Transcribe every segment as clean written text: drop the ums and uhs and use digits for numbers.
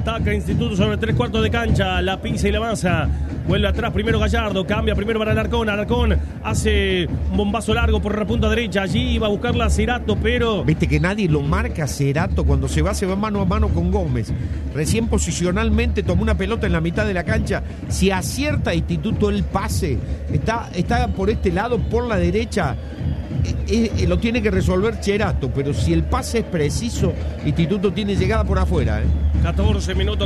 Ataca Instituto sobre 3/4 de cancha. La pisa y la masa. Vuelve atrás primero Gallardo. Cambia primero para Alarcón. Alarcón hace un bombazo largo por la punta derecha. Allí iba a buscarla Cerato, pero... Viste que nadie lo marca Cerato. Cuando se va mano a mano con Gómez. Recién posicionalmente tomó una pelota en la mitad de la cancha. Si acierta Instituto el pase, está por este lado, por la derecha. Lo tiene que resolver Cerato, pero si el pase es preciso, Instituto tiene llegada por afuera. 14 minutos,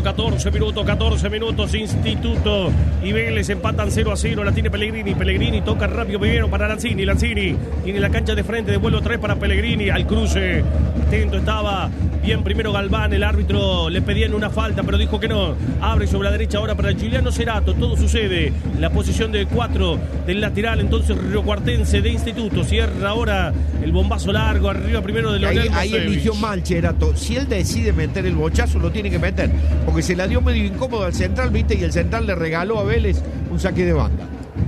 Instituto y Vélez empatan 0-0, la tiene Pellegrini toca rápido primero para Lanzini tiene la cancha de frente, devuelve otra vez para Pellegrini, al cruce, atento estaba, bien primero Galván, el árbitro le pedían una falta, pero dijo que no, abre sobre la derecha ahora para Giuliano Cerato, todo sucede, en la posición de 4 del lateral, entonces riocuartense de Instituto, cierra ahora el bombazo largo, arriba primero de Leonel ahí eligió mal Cerato, si él decide meter el bochazo, lo tiene que meter, porque se la dio medio incómodo al central, viste, y el central le regaló a Vélez un saque de banda.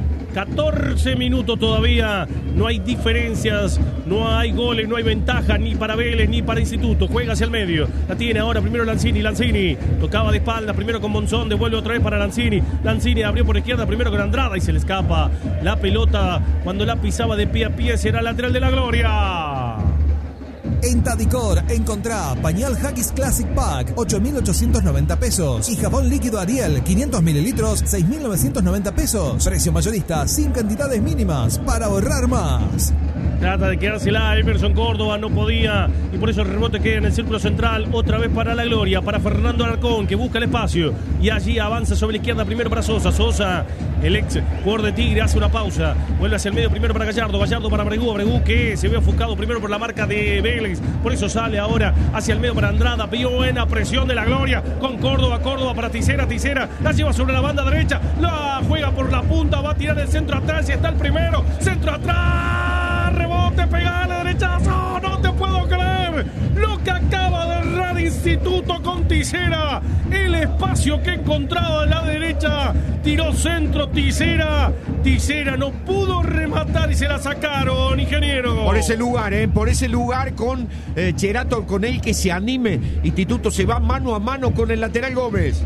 14 minutos todavía, no hay diferencias, no hay goles, no hay ventaja ni para Vélez ni para Instituto, juega hacia el medio, la tiene ahora primero Lanzini, tocaba de espalda, primero con Monzón, devuelve otra vez para Lanzini abrió por izquierda primero con Andrada y se le escapa la pelota cuando la pisaba de pie a pie, será lateral de la gloria. En Tadicor encontrá pañal Haggis Classic Pack 8.890 pesos y jabón líquido Ariel 500 mililitros 6.990 pesos. Precio mayorista sin cantidades mínimas para ahorrar más. Trata de quedársela, Emerson Córdoba no podía y por eso el rebote queda en el círculo central, otra vez para la gloria, para Fernando Alarcón que busca el espacio y allí avanza sobre la izquierda primero para Sosa, el ex jugador de Tigre hace una pausa, vuelve hacia el medio primero para Gallardo para Bregú que se ve ofuscado primero por la marca de Vélez, por eso sale ahora hacia el medio para Andrada, buena presión de la gloria con Córdoba para Tisera, la lleva sobre la banda derecha, la juega por la punta, va a tirar el centro atrás y está el primero, centro atrás, rebote, pegale, derechazo, no te puedo creer lo que acaba de errar Instituto con Tisera, el espacio que encontraba a la derecha, tiró centro Tisera no pudo rematar y se la sacaron, ingeniero. Por ese lugar con Cerato, con él que se anime, Instituto se va mano a mano con el lateral Gómez.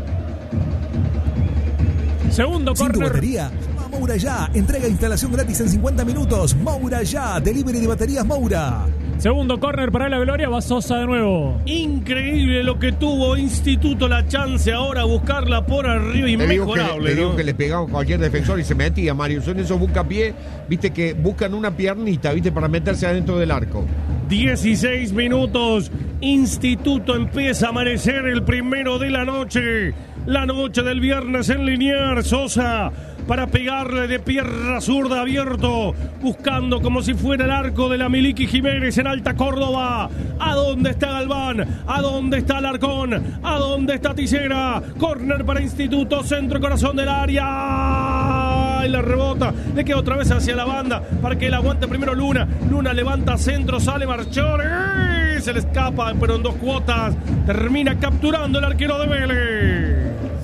Segundo Sin tu córner. batería, Moura Ya, entrega instalación gratis en 50 minutos. Moura Ya, delivery de baterías Moura. Segundo córner para la gloria, va Sosa de nuevo. Increíble lo que tuvo Instituto, la chance ahora a buscarla por arriba, inmejorable. Le digo que le pegaba cualquier defensor y se metía, Mario. Son esos buscapiés, viste, que buscan una piernita, viste, para meterse adentro del arco. 16 minutos, Instituto empieza a amanecer el primero de la noche del viernes en Liniers. Sosa para pegarle de pierna zurda abierto, buscando como si fuera el arco de la Miliki Jiménez en Alta Córdoba. ¿A dónde está Galván? ¿A dónde está Alarcón? ¿A dónde está Tisera? Córner para Instituto, centro corazón del área. Y la rebota, le queda otra vez hacia la banda para que él aguante primero Luna levanta centro, sale Marchore, se le escapa, pero en 2 cuotas termina capturando el arquero de Vélez.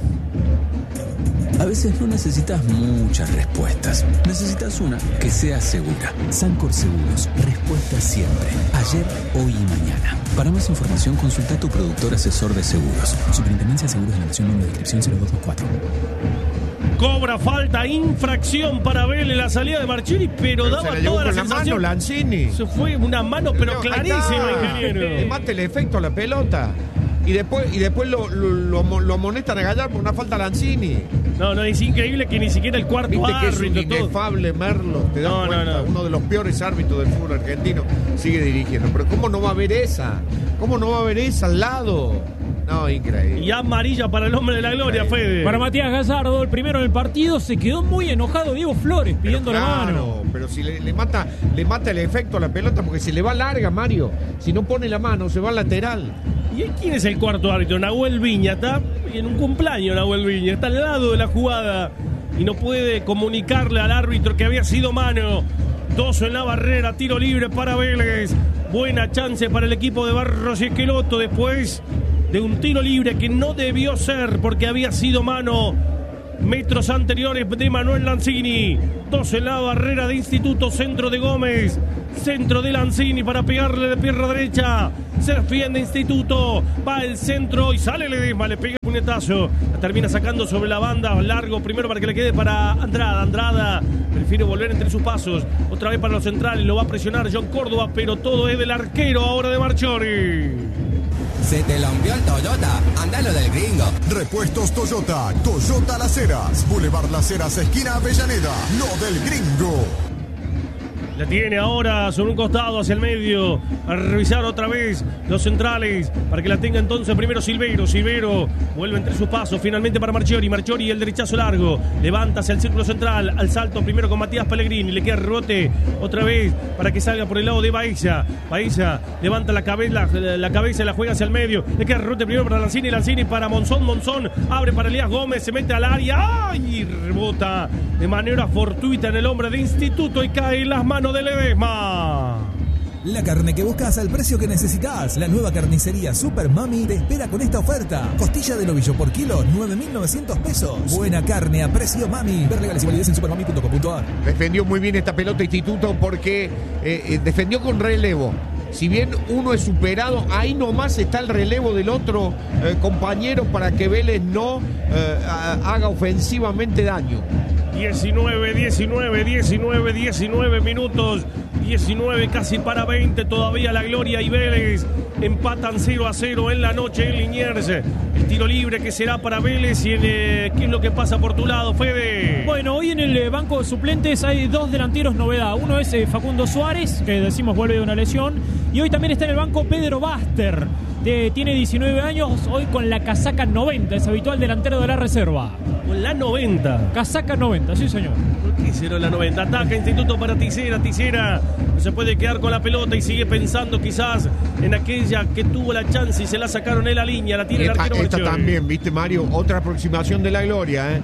A veces no necesitas muchas respuestas. Necesitas una que sea segura. Sancor Seguros. Respuesta siempre. Ayer, hoy y mañana. Para más información, consulta a tu productor asesor de seguros. Superintendencia de Seguros de la Nación, número de inscripción 0224. Cobra falta, infracción para Vélez, la salida de Marchini, pero daba toda la sensación. Mano, Lanzini. Se fue una mano, pero clarísima, ingeniero. Le mata el efecto a la pelota. Y después lo amonestan a Gallardo por una falta a Lanzini. No, es increíble que ni siquiera el cuarto viste que árbitro. Es un inefable Merlo, te das cuenta, no. Uno de los peores árbitros del fútbol argentino sigue dirigiendo. Pero ¿cómo no va a haber esa? ¿Cómo no va a haber esa al lado? No, increíble. Y amarilla para el hombre de la gloria, Fede. Para Matías Gallardo, el primero del partido, se quedó muy enojado Diego Flores pidiendo la mano. Pero si le mata el efecto a la pelota porque se le va larga, Mario. Si no pone la mano, se va al lateral. ¿Y quién es el cuarto árbitro? Nahuel Viña, está en un cumpleaños Nahuel Viña, está al lado de la jugada y no puede comunicarle al árbitro que había sido mano. 2 en la barrera, tiro libre para Vélez. Buena chance para el equipo de Barros y Esqueloto después de un tiro libre que no debió ser porque había sido mano metros anteriores de Manuel Lanzini. 2 en la barrera de Instituto, centro de Gómez, centro de Lanzini para pegarle de pierna derecha. Se defiende Instituto, va el centro y sale Ledesma, le pega el puñetazo, la termina sacando sobre la banda, largo primero para que le quede para Andrada. Andrada prefiere volver entre sus pasos, otra vez para los centrales, lo va a presionar John Córdoba, pero todo es del arquero ahora de Marchiori. Se te lompió el Toyota, andalo del gringo. Repuestos Toyota, Toyota Las Heras, Boulevard Las Heras, esquina Avellaneda, lo del gringo. La tiene ahora sobre un costado hacia el medio. A revisar otra vez los centrales para que la tenga entonces primero Silveiro. Silveiro vuelve entre sus pasos finalmente para Marchiori. Marchiori el derechazo largo. Levanta hacia el círculo central. Al salto primero con Matías Pellegrini. Le queda rebote otra vez para que salga por el lado de Baeza. Baeza levanta la cabeza y la juega hacia el medio. Le queda rebote primero para Lanzini. Lanzini para Monzón. Monzón abre para Elías Gómez. Se mete al área. ¡Ay! Rebota de manera fortuita en el hombre de Instituto y cae en las manos de Ledesma. La carne que buscas al precio que necesitas. La nueva carnicería Super Mami te espera con esta oferta. Costilla de novillo por kilo, 9.900 pesos. Buena carne a precio Mami. Ver legales y validez en supermami.com.ar. Defendió muy bien esta pelota Instituto porque defendió con relevo. Si bien uno es superado, ahí nomás está el relevo del otro compañero para que Vélez no haga ofensivamente daño. 19 minutos, 19 casi para 20, todavía la Gloria y Vélez empatan 0-0 en la noche en Liniers. El tiro libre que será para Vélez y ¿qué es lo que pasa por tu lado, Fede? Bueno, hoy en el banco de suplentes hay 2 delanteros novedad. Uno es Facundo Suárez, que decimos vuelve de una lesión, y hoy también está en el banco Pedro Baster. Tiene 19 años, hoy con la casaca 90, es habitual delantero de la reserva. Con la 90. Casaca 90, sí señor. ¿Por qué 0 la 90? Ataca Instituto para Tisera. Tisera no se puede quedar con la pelota y sigue pensando quizás en aquella que tuvo la chance y se la sacaron en la línea. La tiene el arquero. Esta también, viste Mario, otra aproximación de la Gloria,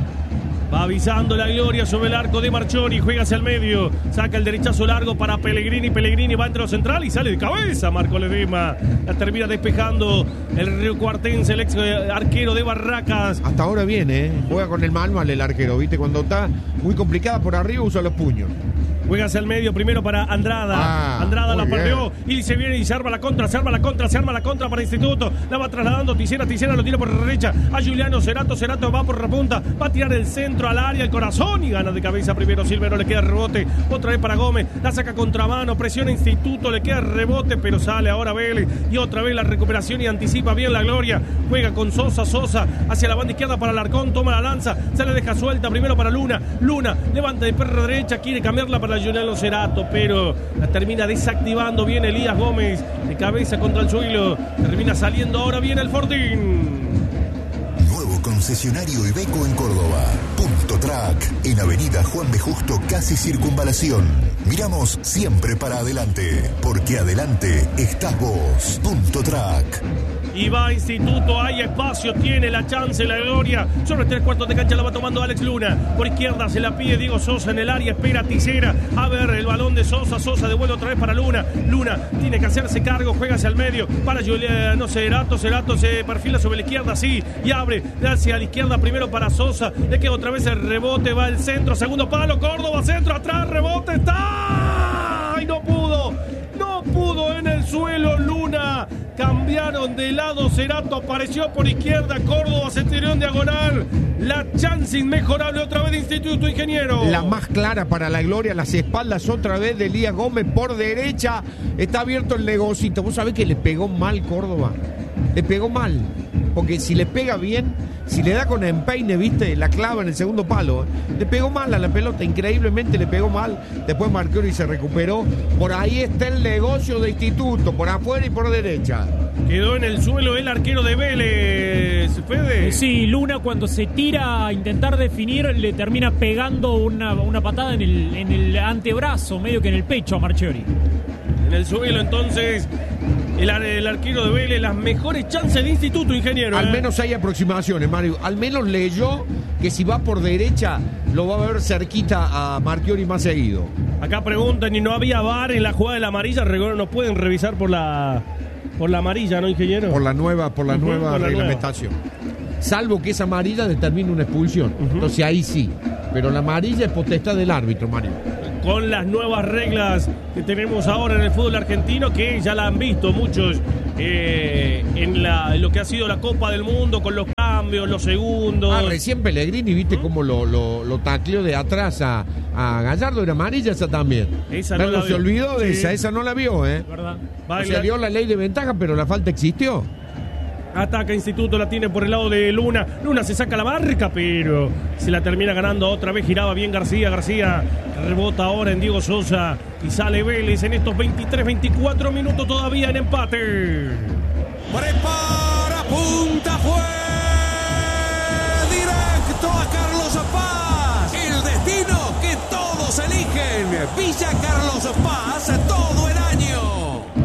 Va avisando la Gloria sobre el arco de Marchiori. Juega hacia el medio. Saca el derechazo largo para Pellegrini. Pellegrini va entre los central y sale de cabeza. Marco Ledesma. La termina despejando el Río Cuartense, el ex arquero de Barracas. Hasta ahora viene, juega con el manual el arquero, viste, cuando está muy complicada por arriba usa los puños. Juega hacia el medio primero para Andrada. Andrada la perdió y se viene y se arma la contra para Instituto. La va trasladando Tisera lo tira por la derecha a Juliano Cerato va por la punta, va a tirar el centro al área, el corazón y gana de cabeza primero Silvero, le queda rebote, otra vez para Gómez, la saca contramano, presiona Instituto, le queda rebote, pero sale ahora Vélez y otra vez la recuperación y anticipa bien la Gloria. Juega con Sosa hacia la banda izquierda para Alarcón, toma la lanza, se la deja suelta primero para Luna levanta de perra derecha, quiere cambiarla para Juliano Cerato, pero la termina desactivando bien Elías Gómez, de cabeza contra el suelo, termina saliendo ahora bien el Fortín. Nuevo concesionario Iveco en Córdoba. Punto Track, en Avenida Juan B. Justo, casi Circunvalación. Miramos siempre para adelante, porque adelante estás vos. Punto Track. Y va Instituto, hay espacio, tiene la chance, la Gloria. Sobre 3/4 de cancha la va tomando Alex Luna. Por izquierda se la pide Diego Sosa en el área, espera Tisera. A ver, el balón de Sosa devuelve otra vez para Luna. Luna tiene que hacerse cargo, juega hacia el medio para Juliano Cerato. Cerato se perfila sobre la izquierda, sí, y abre hacia la izquierda primero para Sosa. Le queda otra vez el rebote, va el centro, segundo palo, Córdoba, centro, atrás, rebote, está. ¡Ay, no pudo en el suelo Luna! Cambiaron de lado, Cerato apareció por izquierda, Córdoba se tiró en diagonal. La chance inmejorable otra vez de Instituto, ingeniero. La más clara para la Gloria, las espaldas otra vez de Elías Gómez por derecha. Está abierto el negocito. Vos sabés que le pegó mal Córdoba. Le pegó mal. Porque si le pega bien, si le da con empeine, viste, la clava en el segundo palo. Le pegó mal a la pelota, increíblemente le pegó mal. Después Marchiori se recuperó. Por ahí está el negocio de Instituto, por afuera y por derecha. Quedó en el suelo el arquero de Vélez, Fede. Sí, Luna cuando se tira a intentar definir le termina pegando una patada en el antebrazo, medio que en el pecho a Marchiori. En el suelo entonces el arquero de Vélez, las mejores chances de Instituto, ingeniero. Al menos hay aproximaciones, Mario. Al menos leyó que si va por derecha lo va a ver cerquita a Marchiori más seguido. Acá preguntan, y no había VAR en la jugada de la amarilla. No pueden revisar por la amarilla, ¿no, ingeniero? Por la nueva reglamentación. salvo que esa amarilla determine una expulsión. Entonces ahí sí, pero la amarilla es potestad del árbitro, Mario. Con las nuevas reglas que tenemos ahora en el fútbol argentino, que ya la han visto muchos en lo que ha sido la Copa del Mundo, con los cambios, los segundos. Recién Pellegrini, viste cómo lo tacleó de atrás a Gallardo, era amarilla esa también. Esa no se vio. olvidó de Sí. esa no la vio, ¿Verdad? O sea, vio la ley de ventaja, pero la falta existió. Ataca Instituto, la tiene por el lado de Luna. Luna se saca la marca, pero se la termina ganando otra vez. Giraba bien García. García rebota ahora en Diego Sosa. Y sale Vélez en estos 23-24 minutos todavía en empate. Prepara, punta, fue directo a Carlos Paz. El destino que todos eligen. Villa Carlos Paz todo el año.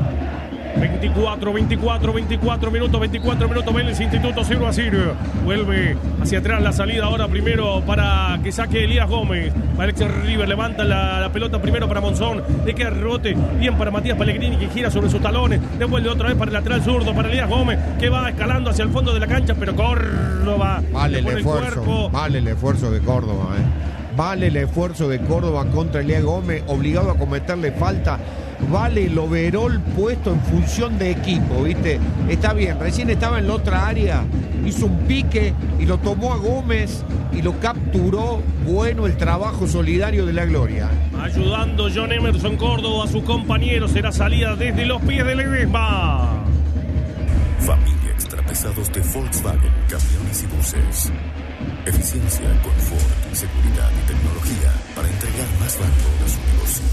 24 minutos, Vélez, Instituto 0-0. Vuelve hacia atrás la salida ahora primero para que saque Elías Gómez. Para Alex River, levanta la pelota primero para Monzón. Le queda el rebote bien para Matías Pellegrini, que gira sobre sus talones. Devuelve otra vez para el lateral zurdo, para Elías Gómez, que va escalando hacia el fondo de la cancha, pero Córdoba Vale le el pone esfuerzo, vale el esfuerzo de Córdoba, Vale el esfuerzo de Córdoba contra Elías Gómez, obligado a cometerle falta. Vale el overall puesto en función de equipo, ¿viste? Está bien, recién estaba en la otra área, hizo un pique y lo tomó a Gómez y lo capturó. Bueno, el trabajo solidario de la Gloria. Ayudando John Emerson Córdoba a su compañero, será salida desde los pies de Ledesma. Familia Extrapesados de Volkswagen, camiones y buses. Eficiencia, confort, seguridad y tecnología para entregar más valor a su negocio.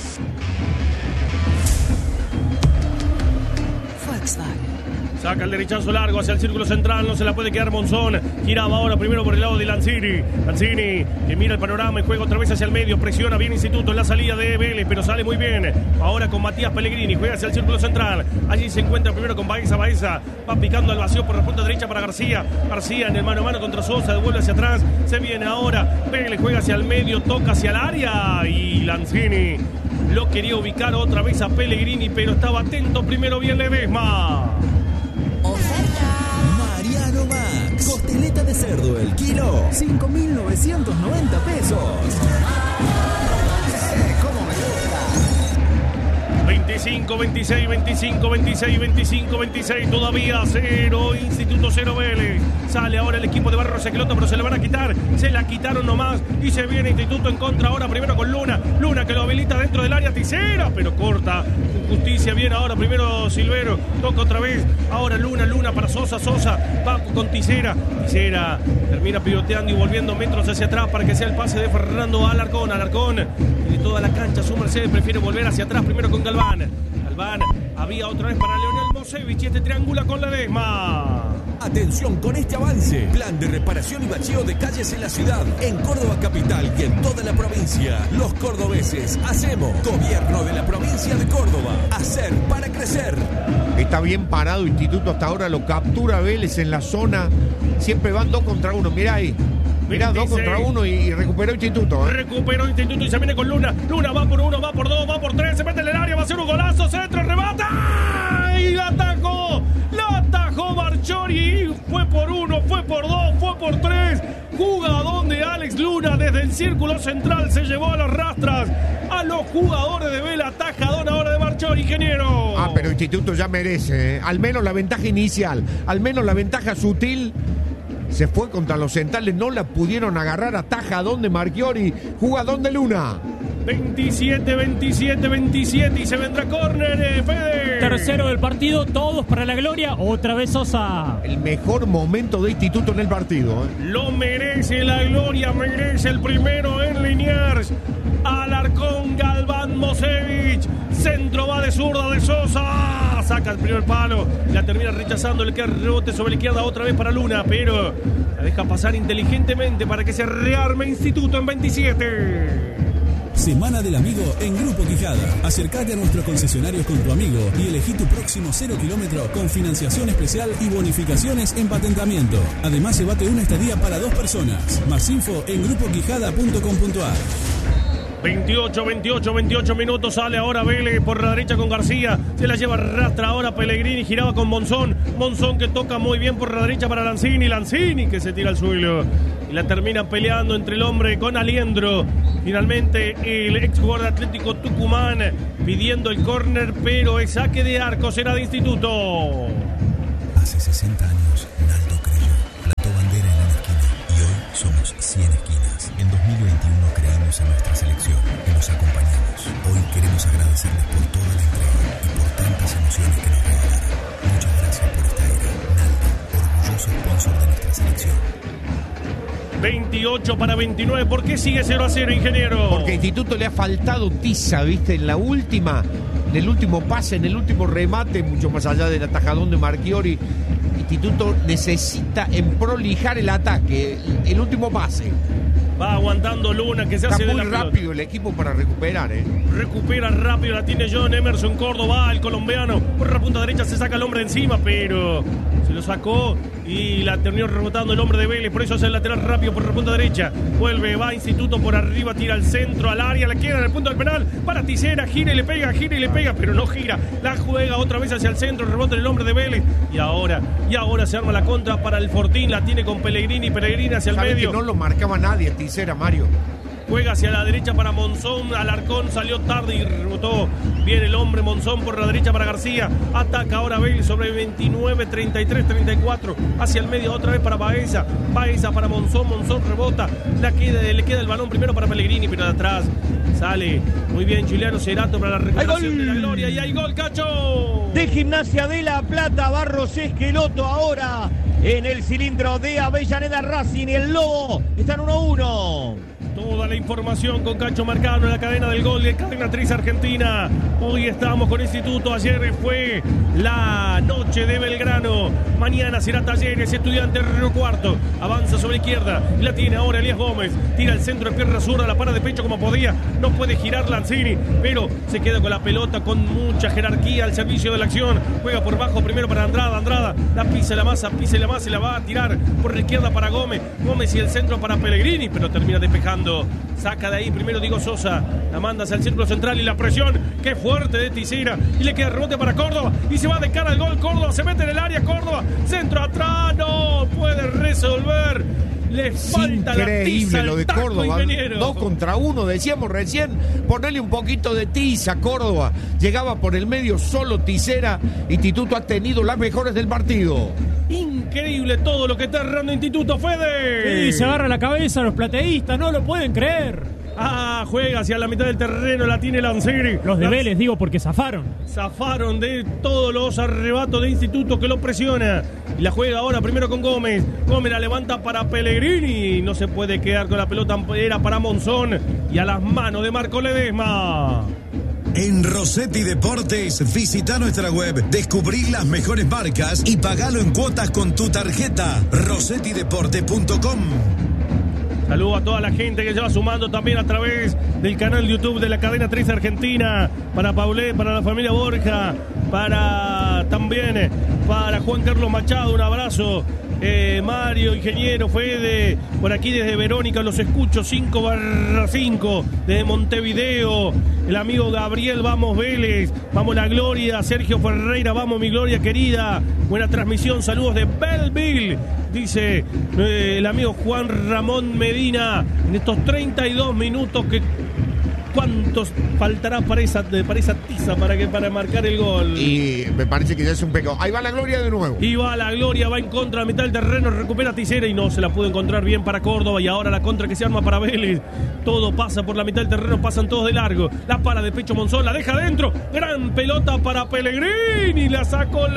Volkswagen. Saca el derechazo largo hacia el círculo central, no se la puede quedar Monzón. Giraba ahora primero por el lado de Lanzini. Lanzini que mira el panorama y juega otra vez hacia el medio. Presiona bien Instituto en la salida de Vélez, pero sale muy bien. Ahora con Matías Pellegrini, juega hacia el círculo central. Allí se encuentra primero con Baeza. Baeza va picando al vacío por la punta derecha para García. García en el mano a mano contra Sosa, devuelve hacia atrás. Se viene ahora. Vélez juega hacia el medio, toca hacia el área. Y Lanzini lo quería ubicar otra vez a Pellegrini, pero estaba atento primero bien Ledesma. Mariano Max. Costeleta de cerdo el kilo. 5.990 pesos. 25, 26, 25, 26, 25, 26. Todavía 0, Instituto 0 Vélez. Sale ahora el equipo de Barros Esqueloto, pero se le van a quitar. Se la quitaron nomás. Y se viene Instituto en contra ahora. Primero con Luna. Luna que lo habilita dentro del área. Tisera, pero corta. Con justicia viene ahora. Primero Silvero. Toca otra vez. Ahora Luna para Sosa. Sosa va con Tisera. Tisera termina pivoteando y volviendo metros hacia atrás para que sea el pase de Fernando Alarcón. Alarcón de toda la cancha. Su merced prefiere volver hacia atrás. Primero con Galván. Galván había otra vez para Leonel Mosevich y este triangula con Ledesma. Atención con este avance. Plan de reparación y bacheo de calles en la ciudad, en Córdoba capital y en toda la provincia. Los cordobeses hacemos. Gobierno de la provincia de Córdoba. Hacer para crecer. Está bien parado Instituto hasta ahora, lo captura Vélez en la zona. Siempre van 2 contra 1, mirá ahí. Mirá, 2 contra 1 y recuperó Instituto. Recuperó Instituto y se viene con Luna. Luna va por 1, va por 2, va por 3. Se mete en el área, va a ser un golazo. Centro, rebata. Y la atajó. La atajó Marchori. Fue por 1, fue por 2, fue por 3. Jugadón de Alex Luna desde el círculo central. Se llevó a las rastras a los jugadores de Vélez. Atajadón ahora de Marchori, ingeniero. Pero Instituto ya merece, al menos la ventaja inicial, al menos la ventaja sutil. Se fue contra los centrales, no la pudieron agarrar. Atajadón de Marchiori, jugadón de Luna. 27, 27, 27 y se vendrá córner, Fede. Tercero del partido, todos para la gloria. Otra vez Sosa. El mejor momento de Instituto en el partido. Lo merece la gloria, merece el primero en Liniers. Alarcón, Galván, Mosevich. Centro va de zurda de Sosa. Saca el primer palo. La termina rechazando. Le queda rebote sobre la izquierda otra vez para Luna. Pero la deja pasar inteligentemente para que se rearme Instituto en 27. Semana del Amigo en Grupo Quijada. Acércate a nuestros concesionarios con tu amigo y elegí tu próximo 0 kilómetro con financiación especial y bonificaciones en patentamiento. Además, llévate una estadía para 2 personas. Más info en grupoquijada.com.ar. 28 minutos. Sale ahora Vélez por la derecha con García. Se la lleva rastra ahora Pellegrini. Giraba con Monzón. Monzón que toca muy bien por la derecha para Lanzini. Lanzini que se tira al suelo. Y la termina peleando entre el hombre con Aliendro. Finalmente el ex jugador de Atlético Tucumán pidiendo el córner, pero el saque de arco será de Instituto. Hace 60 años, Naldo creyó, plantó bandera en una esquina y hoy somos 100 esquinas. En 2021 creímos en nuestra selección y los acompañamos. Hoy queremos agradecerles por toda la entrega y por tantas emociones que nos regalaron. Muchas gracias por esta era. Naldo, orgulloso sponsor de nuestra selección. 28-29. ¿Por qué sigue 0-0, ingeniero? Porque a Instituto le ha faltado tiza, ¿viste? En el último pase, en el último remate, mucho más allá del atajadón de Marchiori. Instituto necesita emprolijar el ataque, el último pase. Va aguantando Luna, que se hace de la muy rápido pelota. el equipo para recuperar, Recupera rápido, la tiene John Emerson Córdoba, el colombiano. Por la punta derecha se saca el hombre encima, pero se lo sacó y la terminó rebotando el hombre de Vélez. Por eso hace el lateral rápido por la punta derecha. Vuelve, va Instituto por arriba, tira al centro, al área, la queda en el punto del penal. Para Tisera, gira y le pega, pero no gira. La juega otra vez hacia el centro, rebota el hombre de Vélez. Y ahora se arma la contra para el Fortín, la tiene con Pellegrini hacia el medio. Que no lo marcaba nadie, Tisera, Mario. Juega hacia la derecha para Monzón. Alarcón salió tarde y rebotó bien el hombre. Monzón por la derecha para García. Ataca ahora Vélez sobre 29, 33, 34. Hacia el medio otra vez para Baeza. Baeza para Monzón. Monzón rebota. Le queda el balón primero para Pellegrini, pero de atrás sale muy bien Juliano Cerato para la recuperación de la gloria. Y hay gol, Cacho. De Gimnasia de La Plata. Barros Esqueloto ahora en el cilindro de Avellaneda Racing. Y el Lobo están 1-1. Toda la información con Cacho Marcano en la cadena del gol de Cadena 3 Argentina. Hoy estamos con Instituto. Ayer fue la noche de Belgrano. Mañana será Talleres, Estudiantes, Río Cuarto. Avanza sobre izquierda. La tiene ahora Elías Gómez. Tira el centro de pierna zurda. La para de pecho como podía. No puede girar Lanzini, pero se queda con la pelota con mucha jerarquía al servicio de la acción. Juega por bajo primero para Andrada. Andrada la pisa la masa y la va a tirar por la izquierda para Gómez. Gómez y el centro para Pellegrini, pero termina despejando. Saca de ahí primero Diego Sosa, la manda hacia el círculo central y la presión, qué fuerte de Tisera, y le queda rebote para Córdoba y se va de cara al gol. Córdoba se mete en el área, Córdoba, centro atrás, no puede resolver. Le falta la tiza, lo de Córdoba. 2 contra 1, decíamos recién. Ponerle un poquito de tiza a Córdoba. Llegaba por el medio solo Tisera. Instituto ha tenido las mejores del partido. Increíble todo lo que está errando Instituto, Fede. Sí, se agarra la cabeza los plateístas, no lo pueden creer. Juega hacia la mitad del terreno, la tiene Lanzini. Los de Vélez, digo, porque zafaron. Zafaron de todos los arrebatos de Instituto que lo presiona. Y la juega ahora primero con Gómez. Gómez la levanta para Pellegrini. No se puede quedar con la pelota, era para Monzón. Y a las manos de Marco Ledesma. En Rossetti Deportes, visita nuestra web, descubrí las mejores marcas y pagalo en cuotas con tu tarjeta. rossettideporte.com. Saludo a toda la gente que se va sumando también a través del canal de YouTube de la cadena 3 Argentina. Para Paulé, para la familia Borja, para Juan Carlos Machado, un abrazo. Mario, ingeniero, Fede, por aquí desde Verónica los escucho, 5/5, desde Montevideo, el amigo Gabriel, vamos Vélez, vamos la Gloria, Sergio Ferreira, vamos mi Gloria querida, buena transmisión, saludos de Belleville, dice el amigo Juan Ramón Medina, en estos 32 minutos que... ¿Cuántos faltará para esa tiza para marcar el gol? Y me parece que ya es un pecado. Ahí va la Gloria de nuevo. Y va la Gloria, va en contra, a mitad del terreno, recupera Tisera y no se la pudo encontrar bien para Córdoba. Y ahora la contra que se arma para Vélez. Todo pasa por la mitad del terreno, pasan todos de largo. La para de pecho Monzón, la deja adentro. Gran pelota para Pellegrini. La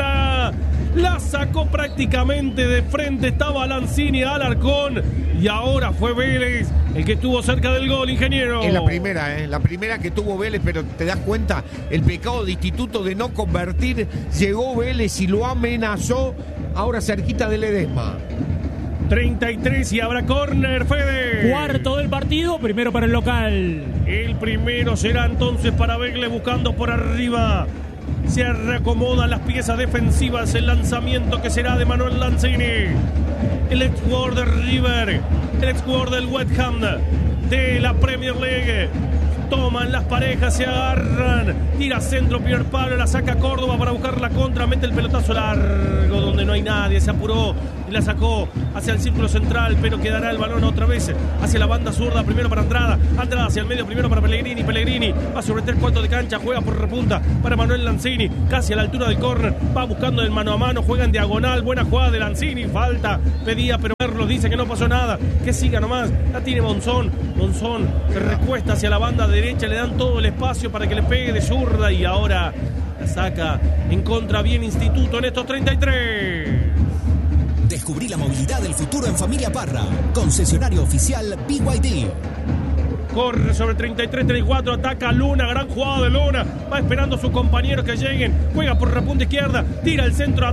sacó prácticamente de frente. Estaba Lanzini, Alarcón. Y ahora fue Vélez el que estuvo cerca del gol, ingeniero. Es la primera que tuvo Vélez, pero te das cuenta, el pecado de Instituto de no convertir, llegó Vélez y lo amenazó, ahora cerquita de Ledesma. 33 y habrá córner, Fede. Cuarto del partido, primero para el local. El primero será entonces para Vélez buscando por arriba. Se reacomodan las piezas defensivas, el lanzamiento que será de Manuel Lanzini. El ex jugador de River, el ex jugador del West Ham, de la Premier League. toman las parejas, se agarran, tira centro, primer palo, la saca Córdoba para buscar la contra, mete el pelotazo largo donde no hay nadie, se apuró y la sacó hacia el círculo central, pero quedará el balón otra vez hacia la banda zurda, primero para Andrada hacia el medio, primero para Pellegrini va sobre 3/4 de cancha, juega por repunta para Manuel Lanzini, casi a la altura del córner, va buscando el mano a mano, juega en diagonal, buena jugada de Lanzini, falta, pedía, pero Merlos dice que no pasó nada, que siga nomás, la tiene Monzón se recuesta hacia la banda derecha, le dan todo el espacio para que le pegue de zurda y ahora la saca en contra bien Instituto en estos 33. Descubrí la movilidad del futuro en Familia Parra. Concesionario oficial BYD. Corre sobre 33-34, ataca Luna, gran jugada de Luna, va esperando a sus compañeros que lleguen, juega por la punta izquierda, tira el centro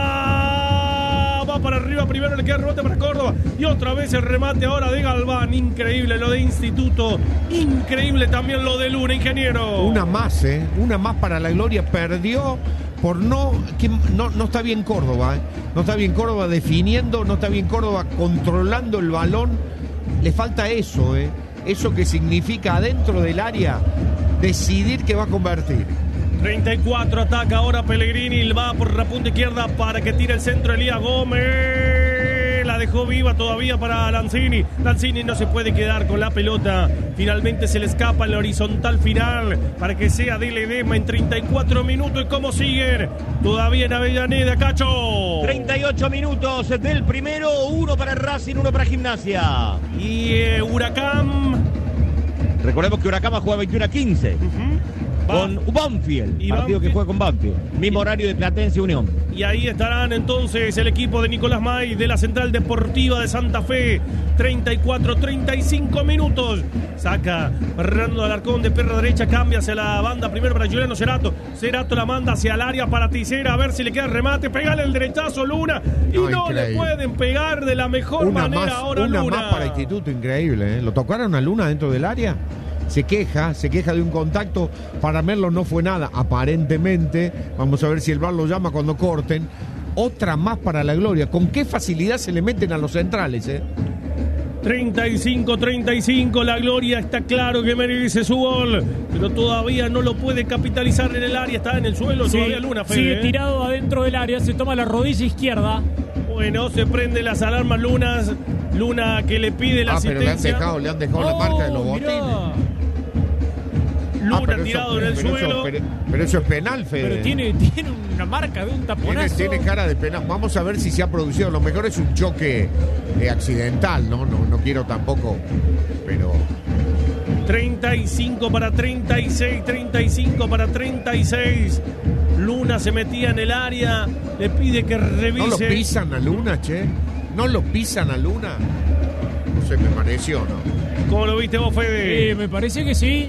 atrás, va para arriba, primero le queda el rebote para Córdoba y otra vez el remate ahora de Galván, increíble lo de Instituto, increíble también lo de Luna, ingeniero. Una más para la Gloria, perdió por no está bien Córdoba, no está bien Córdoba definiendo, no está bien Córdoba controlando el balón, le falta eso, eso que significa adentro del área decidir que va a convertir. 34, ataca ahora Pellegrini, va por la punta izquierda para que tire el centro Elías Gómez, la dejó viva todavía para Lanzini no se puede quedar con la pelota, finalmente se le escapa el horizontal final para que sea de Ledesma en 34 minutos y cómo siguen todavía en Avellaneda, Cacho. 38 minutos del primero, 1 para Racing, 1 para Gimnasia. Y Huracán. Recordemos que Huracán va a jugar 21-15. Con Banfield, partido que juega con Banfield, mismo horario de Platense Unión. Y ahí estarán entonces el equipo de Nicolás May de la Central Deportiva de Santa Fe. 34-35 minutos. Saca Fernando Alarcón de perra derecha, cambia hacia la banda primero para Juliano Cerato la manda hacia el área para Tisera, a ver si le queda el remate, pegale el derechazo Luna y no le pueden pegar de la mejor manera ahora Luna. Una más para Instituto, increíble, ¿Lo tocaron a Luna dentro del área? Se queja de un contacto, para Merlo no fue nada, aparentemente, vamos a ver si el VAR lo llama cuando corten. Otra más para la Gloria, con qué facilidad se le meten a los centrales, 35-35, la Gloria está claro que merece su gol, pero todavía no lo puede capitalizar en el área, está en el suelo, sí, todavía Luna, Fede, sigue tirado adentro del área, se toma la rodilla izquierda. Bueno, se prende las alarmas Luna que le pide la asistencia. Pero le han dejado la marca de los botines. Luna tirado en el suelo. Pero eso es penal, Fede. Pero tiene una marca de un taponazo. Tiene cara de penal. Vamos a ver si se ha producido. Lo mejor es un choque accidental, ¿no? No quiero tampoco, pero... 35 para 36, 35 para 36. Luna se metía en el área, le pide que revise. ¿No lo pisan a Luna, che? ¿No lo pisan a Luna? No sé, me pareció, ¿no? ¿Cómo lo viste vos, Fede? Me parece que sí.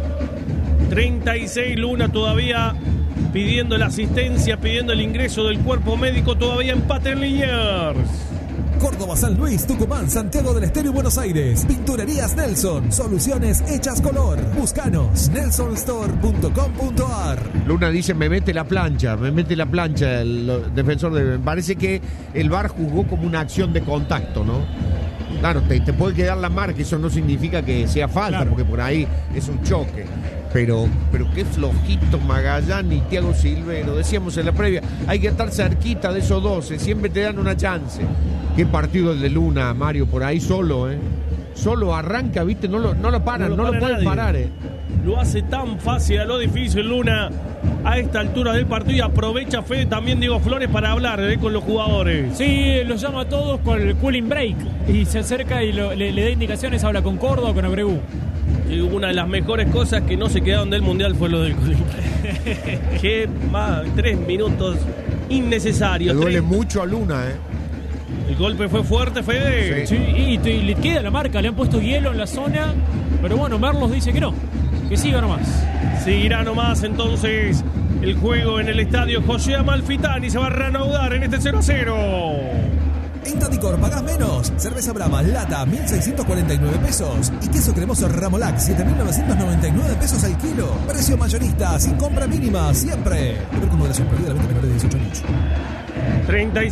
36, Luna todavía pidiendo la asistencia, pidiendo el ingreso del cuerpo médico, todavía empate en Liniers. Córdoba, San Luis, Tucumán, Santiago del Estero y Buenos Aires. Pinturerías Nelson. Soluciones hechas color. Búscanos. nelsonstore.com.ar. Luna dice, me mete la plancha el defensor de... Parece que el VAR juzgó como una acción de contacto, ¿no? Claro, te puede quedar la marca, eso no significa que sea falta, claro, porque por ahí es un choque. Pero qué flojito Magallán y Thiago Silvero. Decíamos en la previa, hay que estar cerquita de esos 12, siempre te dan una chance. Qué partido el de Luna, Mario, por ahí solo, Solo arranca, ¿viste? No lo paran, no lo pueden parar, Lo hace tan fácil a lo difícil Luna a esta altura del partido y aprovecha Fede también Diego Flores para hablar con los jugadores. Sí, los llama a todos con el cooling break y se acerca y le da indicaciones, habla con Córdoba o con Abreu. Y una de las mejores cosas que no se quedaron del Mundial fue lo del cooling break. Qué más, 3 minutos innecesarios. Le duele mucho a Luna, El golpe fue fuerte, Fede. Sí, y le queda la marca, le han puesto hielo en la zona, pero bueno, Merlos dice que no, que siga nomás. Seguirá nomás entonces el juego en el estadio José Amalfitani, se va a reanudar en este 0-0. En Tadicor pagás menos. Cerveza Brahma, lata, 1.649 pesos. Y queso cremoso Ramolac, 7.999 pesos al kilo. Precio mayorista, sin compra mínima, siempre. Ver con moderación, prohibida la venta menor de 18 años.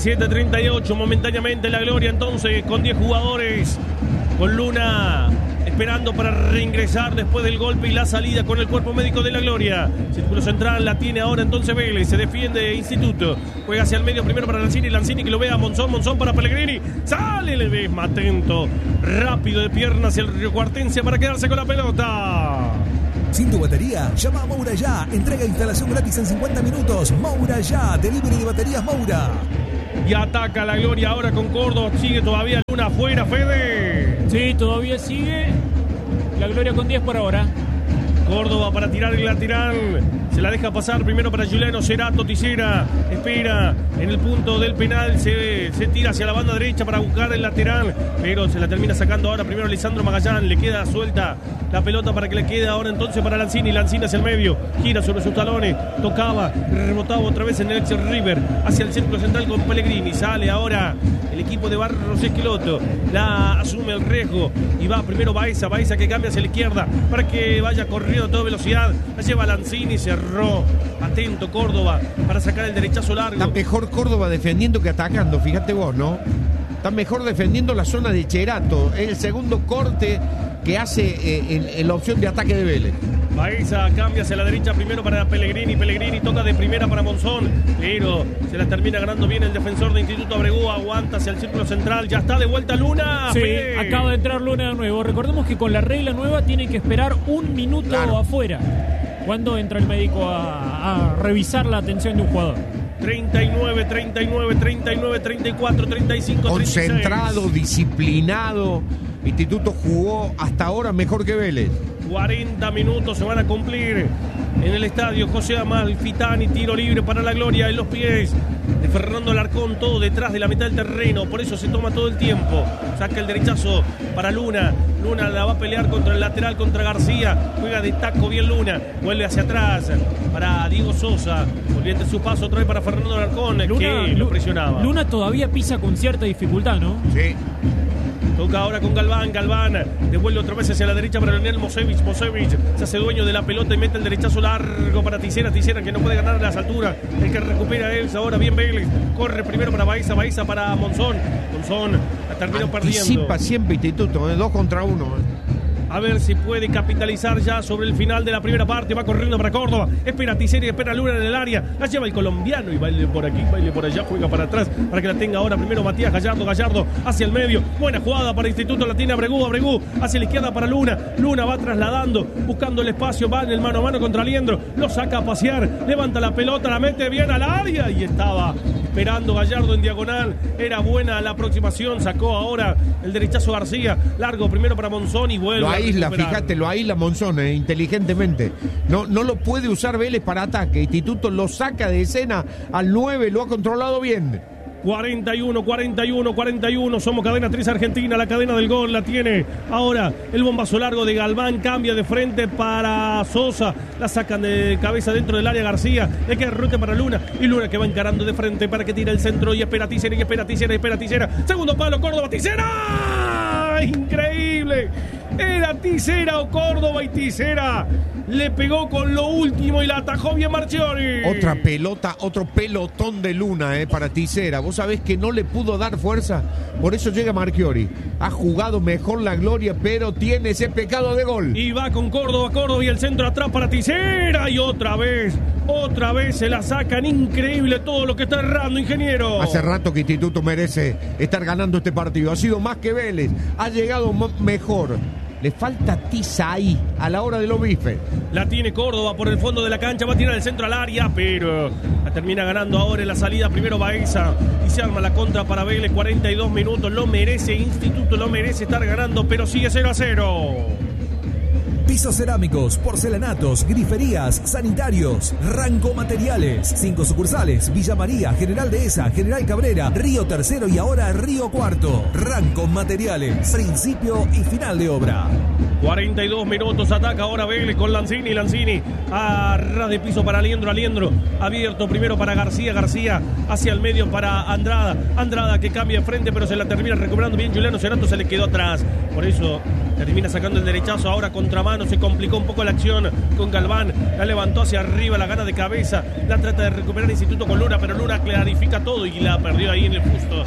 37-38, momentáneamente la Gloria entonces con 10 jugadores. Con Luna esperando para reingresar después del golpe y la salida con el cuerpo médico de la Gloria. Círculo central la tiene ahora entonces Vélez, se defiende Instituto, juega hacia el medio primero para Lanzini que lo ve a Monzón para Pellegrini, sale Ledesma, atento, rápido de piernas hacia el Río Cuartense para quedarse con la pelota. Sin tu batería, llama a Moura ya. Entrega e instalación gratis en 50 minutos. Moura ya, delivery de baterías Moura. Y ataca la Gloria ahora con Córdoba. Sigue todavía Luna afuera, Fede. Sí, todavía sigue la Gloria con 10 por ahora. Córdoba para tirar el lateral. Se la deja pasar primero para Juliano Cerato. Tisera espera en el punto del penal. Se tira hacia la banda derecha para buscar el lateral. Pero se la termina sacando ahora primero Lisandro Magallán. Le queda suelta la pelota para que le quede ahora entonces para Lanzini. Lanzini hacia el medio. Gira sobre sus talones. Tocaba. Rebotaba otra vez en el ex River. Hacia el círculo central con Pellegrini. Sale ahora el equipo de Barros Esqueloto. La asume el riesgo. Y va primero Baeza que cambia hacia la izquierda para que vaya corriendo a toda velocidad. La lleva Lanzini. Cerró. Atento Córdoba para sacar el derechazo largo. Está mejor Córdoba defendiendo que atacando. Fíjate vos, ¿no? Está mejor defendiendo la zona de Cerato. Es el segundo corte que hace en la opción de ataque de Vélez. Baeza cambia hacia la derecha primero para Pellegrini. Pellegrini toca de primera para Monzón, pero se la termina ganando bien el defensor de Instituto Abregú. Aguanta hacia el círculo central. Ya está de vuelta Luna. Sí, acaba de entrar Luna de nuevo. Recordemos que con la regla nueva tienen que esperar un minuto afuera cuando entra el médico a revisar la atención de un jugador. 39, 34, 35, concentrado, 36. Disciplinado. Instituto jugó hasta ahora mejor que Vélez. 40 minutos se van a cumplir en el estadio José Amalfitani. Tiro libre para la Gloria en los pies de Fernando Alarcón, todo detrás de la mitad del terreno, por eso se toma todo el tiempo. Saca el derechazo para Luna. Luna la va a pelear contra el lateral, contra García. Juega de taco bien Luna. Vuelve hacia atrás para Diego Sosa. Volviente su paso otra vez para Fernando Alarcón, que lo presionaba. Luna todavía pisa con cierta dificultad, ¿no? Sí. Toca ahora con Galván. Devuelve otra vez hacia la derecha para Leonel Mosevich. Se hace dueño de la pelota y mete el derechazo largo para Tisera que no puede ganar a las alturas. El que recupera es ahora bien Vélez. Corre primero para Baeza para Monzón. La terminó perdiendo. Anticipa siempre Instituto, 2 contra 1. A ver si puede capitalizar ya sobre el final de la primera parte. Va corriendo para Córdoba. Espera Tisera y espera Luna en el área. La lleva el colombiano y baile por aquí, baile por allá. Juega para atrás para que la tenga ahora primero Matías Gallardo hacia el medio. Buena jugada para Instituto. La tiene Abregú hacia la izquierda para Luna. Luna va trasladando, buscando el espacio. Va en el mano a mano contra Liendro. Lo saca a pasear. Levanta la pelota, la mete bien al área. Y estaba esperando Gallardo en diagonal. Era buena la aproximación. Sacó ahora el derechazo García. Largo primero para Monzón y vuelve. Lo aísla Monzón inteligentemente. No lo puede usar Vélez para ataque. Instituto lo saca de escena al 9, lo ha controlado bien. 41. Somos cadena 3 Argentina. La cadena del gol la tiene ahora el bombazo largo de Galván. Cambia de frente para Sosa. La sacan de cabeza dentro del área García. Le queda rute para Luna. Y Luna que va encarando de frente para que tire el centro. Y espera Tisera. Segundo palo, Córdoba. Tisera. Increíble. Era Tisera o Córdoba y Tisera le pegó con lo último y la atajó bien Marchiori. Otra pelota, otro pelotón de Luna para Tisera. Vos sabés que no le pudo dar fuerza, por eso llega Marchiori. Ha jugado mejor la Gloria, pero tiene ese pecado de gol. Y va con Córdoba y el centro atrás para Tisera. Y otra vez se la sacan. Increíble todo lo que está errando, ingeniero. Hace rato que Instituto merece estar ganando este partido. Ha sido más que Vélez, ha llegado mejor. Le falta tiza ahí a la hora de los bifes. La tiene Córdoba por el fondo de la cancha. Va a tirar el centro al área, pero la termina ganando ahora en la salida. Primero Baeza y se arma la contra para Vélez. 42 minutos. Lo merece Instituto, lo merece estar ganando, pero sigue 0-0. Pisos cerámicos, porcelanatos, griferías, sanitarios, Ranco Materiales. 5 sucursales: Villa María, General Dehesa, General Cabrera, Río Tercero y ahora Río Cuarto. Ranco Materiales, principio y final de obra. 42 minutos, ataca ahora Vélez con Lanzini a ras de piso para Aliendro, abierto primero para García hacia el medio para Andrada que cambia de frente pero se la termina recuperando bien Juliano Cerato, se le quedó atrás, por eso termina sacando el derechazo, ahora contramano, se complicó un poco la acción con Galván, la levantó hacia arriba, la gana de cabeza, la trata de recuperar Instituto con Luna, pero Luna clarifica todo y la perdió ahí en el justo.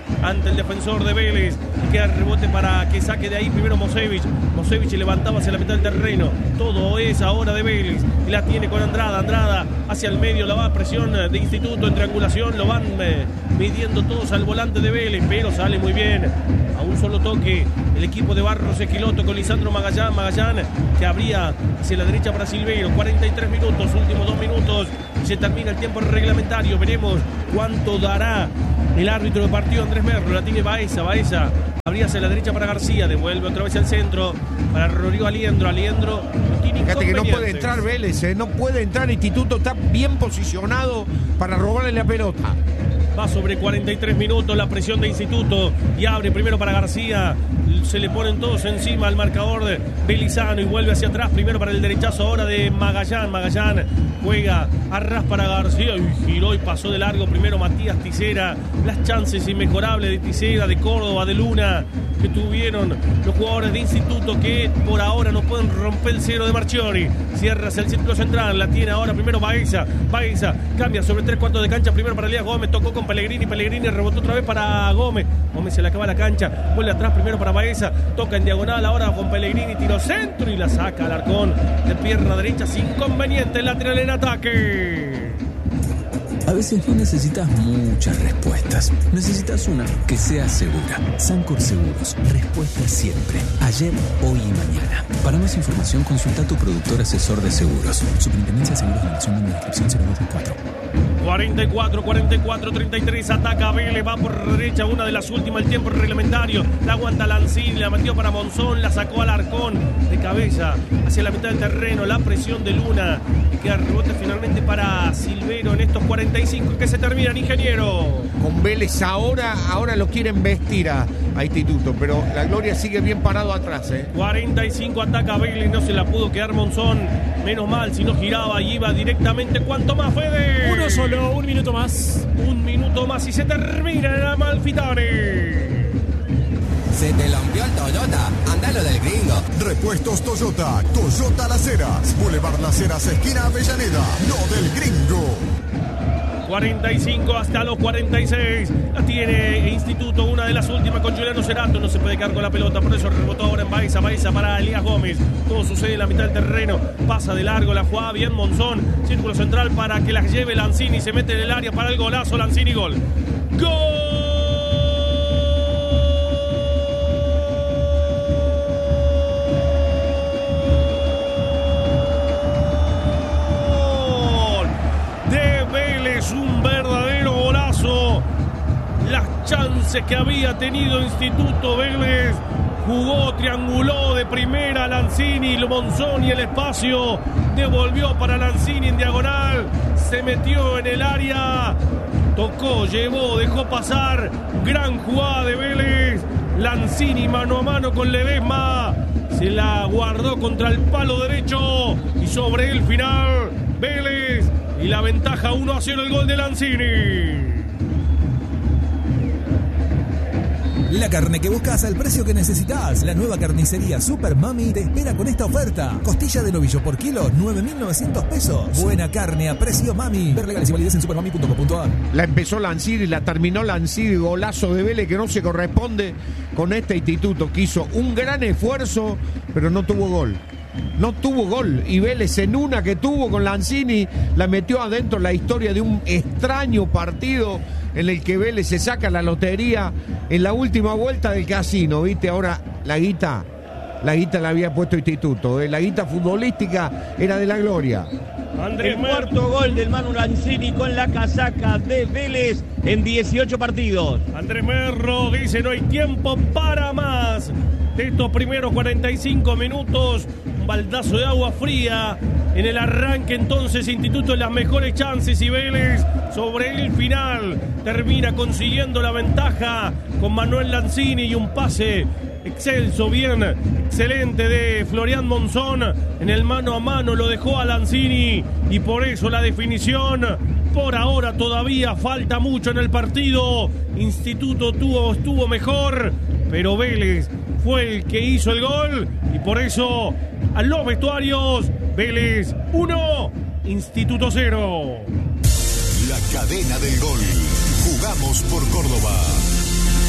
ante el defensor de Vélez. Y queda el rebote para que saque de ahí primero Mosevich. Mosevich levantaba hacia la mitad del terreno. Todo es ahora de Vélez. Y la tiene con Andrada. Andrada hacia el medio, la va a presión de Instituto en triangulación. Lo van midiendo todos al volante de Vélez, pero sale muy bien. A un solo toque el equipo de Barros Esquiloto con Lisandro Magallán. Magallán que abría hacia la derecha para Silveiro. 43 minutos, últimos 2 minutos. Y se termina el tiempo reglamentario. Veremos cuánto dará el árbitro de partido, Andrés Merlo. La tiene Baeza. Baeza abría hacia la derecha para García. Devuelve otra vez al centro para Rodrigo Aliendro. Aliendro tiene fíjate que no puede entrar Vélez, no puede entrar. Instituto está bien posicionado para robarle la pelota. Va sobre 43 minutos la presión de Instituto y abre primero para García. Se le ponen todos encima al marcador de Belizano y vuelve hacia atrás primero para el derechazo ahora de Magallán. Magallán juega a ras para García y giró y pasó de largo primero Matías Tisera. Las chances inmejorables de Tisera, de Córdoba, de Luna que tuvieron los jugadores de Instituto, que por ahora no pueden romper el cero de Marchiori. Cierra hacia el círculo central, la tiene ahora primero Baeza. Baeza cambia sobre 3/4 de cancha primero para Elías Gómez, tocó con Pellegrini. Pellegrini rebotó otra vez para Gómez. Gómez se le acaba la cancha, vuelve atrás primero para Baeza, toca en diagonal ahora con Pellegrini, tiro centro y la saca Alarcón de pierna derecha sin inconveniente, el lateral en ataque. A veces no necesitas muchas respuestas. Necesitas una que sea segura. Sancor Seguros. Respuesta siempre. Ayer, hoy y mañana. Para más información, consulta a tu productor asesor de seguros. Superintendencia de Seguros de la Nación, número de inscripción 024. 44-33, ataca Vélez, va por derecha, una de las últimas, el tiempo reglamentario, la aguanta Lanzini, la metió para Monzón, la sacó Alarcón de cabeza hacia la mitad del terreno, la presión de Luna, y queda rebote finalmente para Silveiro en estos 45 que se terminan, ingeniero. Con Vélez ahora lo quieren vestir a Instituto, pero la Gloria sigue bien parado atrás. 45 ataca Vélez, no se la pudo quedar Monzón, menos mal, si no giraba y iba directamente. ¿Cuánto más, Fede? Uno solo, un minuto más. Un minuto más y se termina el Amalfitani. Se te rompió el Toyota, andalo del gringo. Repuestos Toyota, Toyota Las Heras, Boulevard Las Heras, esquina Avellaneda, no del gringo. 45 hasta los 46. La tiene Instituto, una de las últimas con Juliano Cerato. No se puede quedar con la pelota, por eso rebotó ahora en Baeza. Baeza para Elías Gómez. Todo sucede en la mitad del terreno. Pasa de largo, la jugada bien Monzón. Círculo central para que la lleve Lanzini. Se mete en el área para el golazo. Lanzini, gol. ¡Gol! Un verdadero golazo. Las chances que había tenido Instituto, Vélez jugó, trianguló de primera Lanzini, Monzón y el espacio devolvió para Lanzini en diagonal, se metió en el área, tocó, llevó, dejó pasar. Gran jugada de Vélez. Lanzini mano a mano con Ledesma, se la guardó contra el palo derecho y sobre el final Vélez. Y la ventaja 1-0, el gol de Lanzini. La carne que buscas al precio que necesitas. La nueva carnicería Super Mami te espera con esta oferta. Costilla de novillo por kilo, 9.900 pesos. Buena carne a precio Mami. Ver legales y validez en supermami.com.ar. La empezó Lanzini, la terminó Lanzini. Golazo de Vélez que no se corresponde con este Instituto, que hizo un gran esfuerzo, pero no tuvo gol. No tuvo gol, y Vélez en una que tuvo con Lanzini la metió adentro. La historia de un extraño partido en el que Vélez se saca la lotería en la última vuelta del casino, ¿viste? Ahora la guita la había puesto Instituto, la guita futbolística era de la Gloria. El cuarto gol del Manu Lanzini con la casaca de Vélez en 18 partidos. Andrés Merlo dice: no hay tiempo para más. De estos primeros 45 minutos, un baldazo de agua fría en el arranque. Entonces Instituto en las mejores chances y Vélez sobre el final termina consiguiendo la ventaja con Manuel Lanzini y un pase excelso, bien, excelente de Florian Monzón. En el mano a mano lo dejó a Lanzini y por eso la definición. Por ahora todavía falta mucho en el partido. Instituto estuvo mejor, pero Vélez fue el que hizo el gol y por eso a los vestuarios, Vélez 1, Instituto 0. La cadena del gol. Jugamos por Córdoba.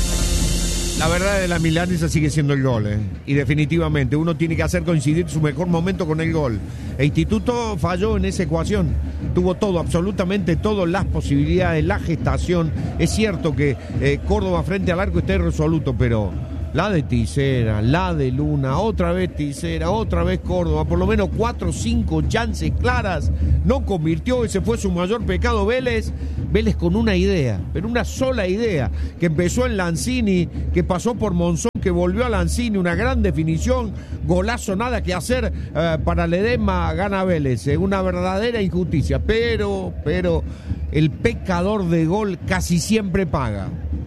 La verdad de la milanesa sigue siendo el gol, y definitivamente uno tiene que hacer coincidir su mejor momento con el gol. El Instituto falló en esa ecuación, tuvo todo, absolutamente todo, las posibilidades, la gestación. Es cierto que Córdoba frente al arco está irresoluto, pero la de Tisera, la de Luna, otra vez Tisera, otra vez Córdoba, por lo menos 4 o 5 chances claras, no convirtió, ese fue su mayor pecado. Vélez con una idea, pero una sola idea, que empezó en Lanzini, que pasó por Monzón, que volvió a Lanzini, una gran definición, golazo, nada que hacer, para Ledesma, gana Vélez, una verdadera injusticia, pero el pecador de gol casi siempre paga.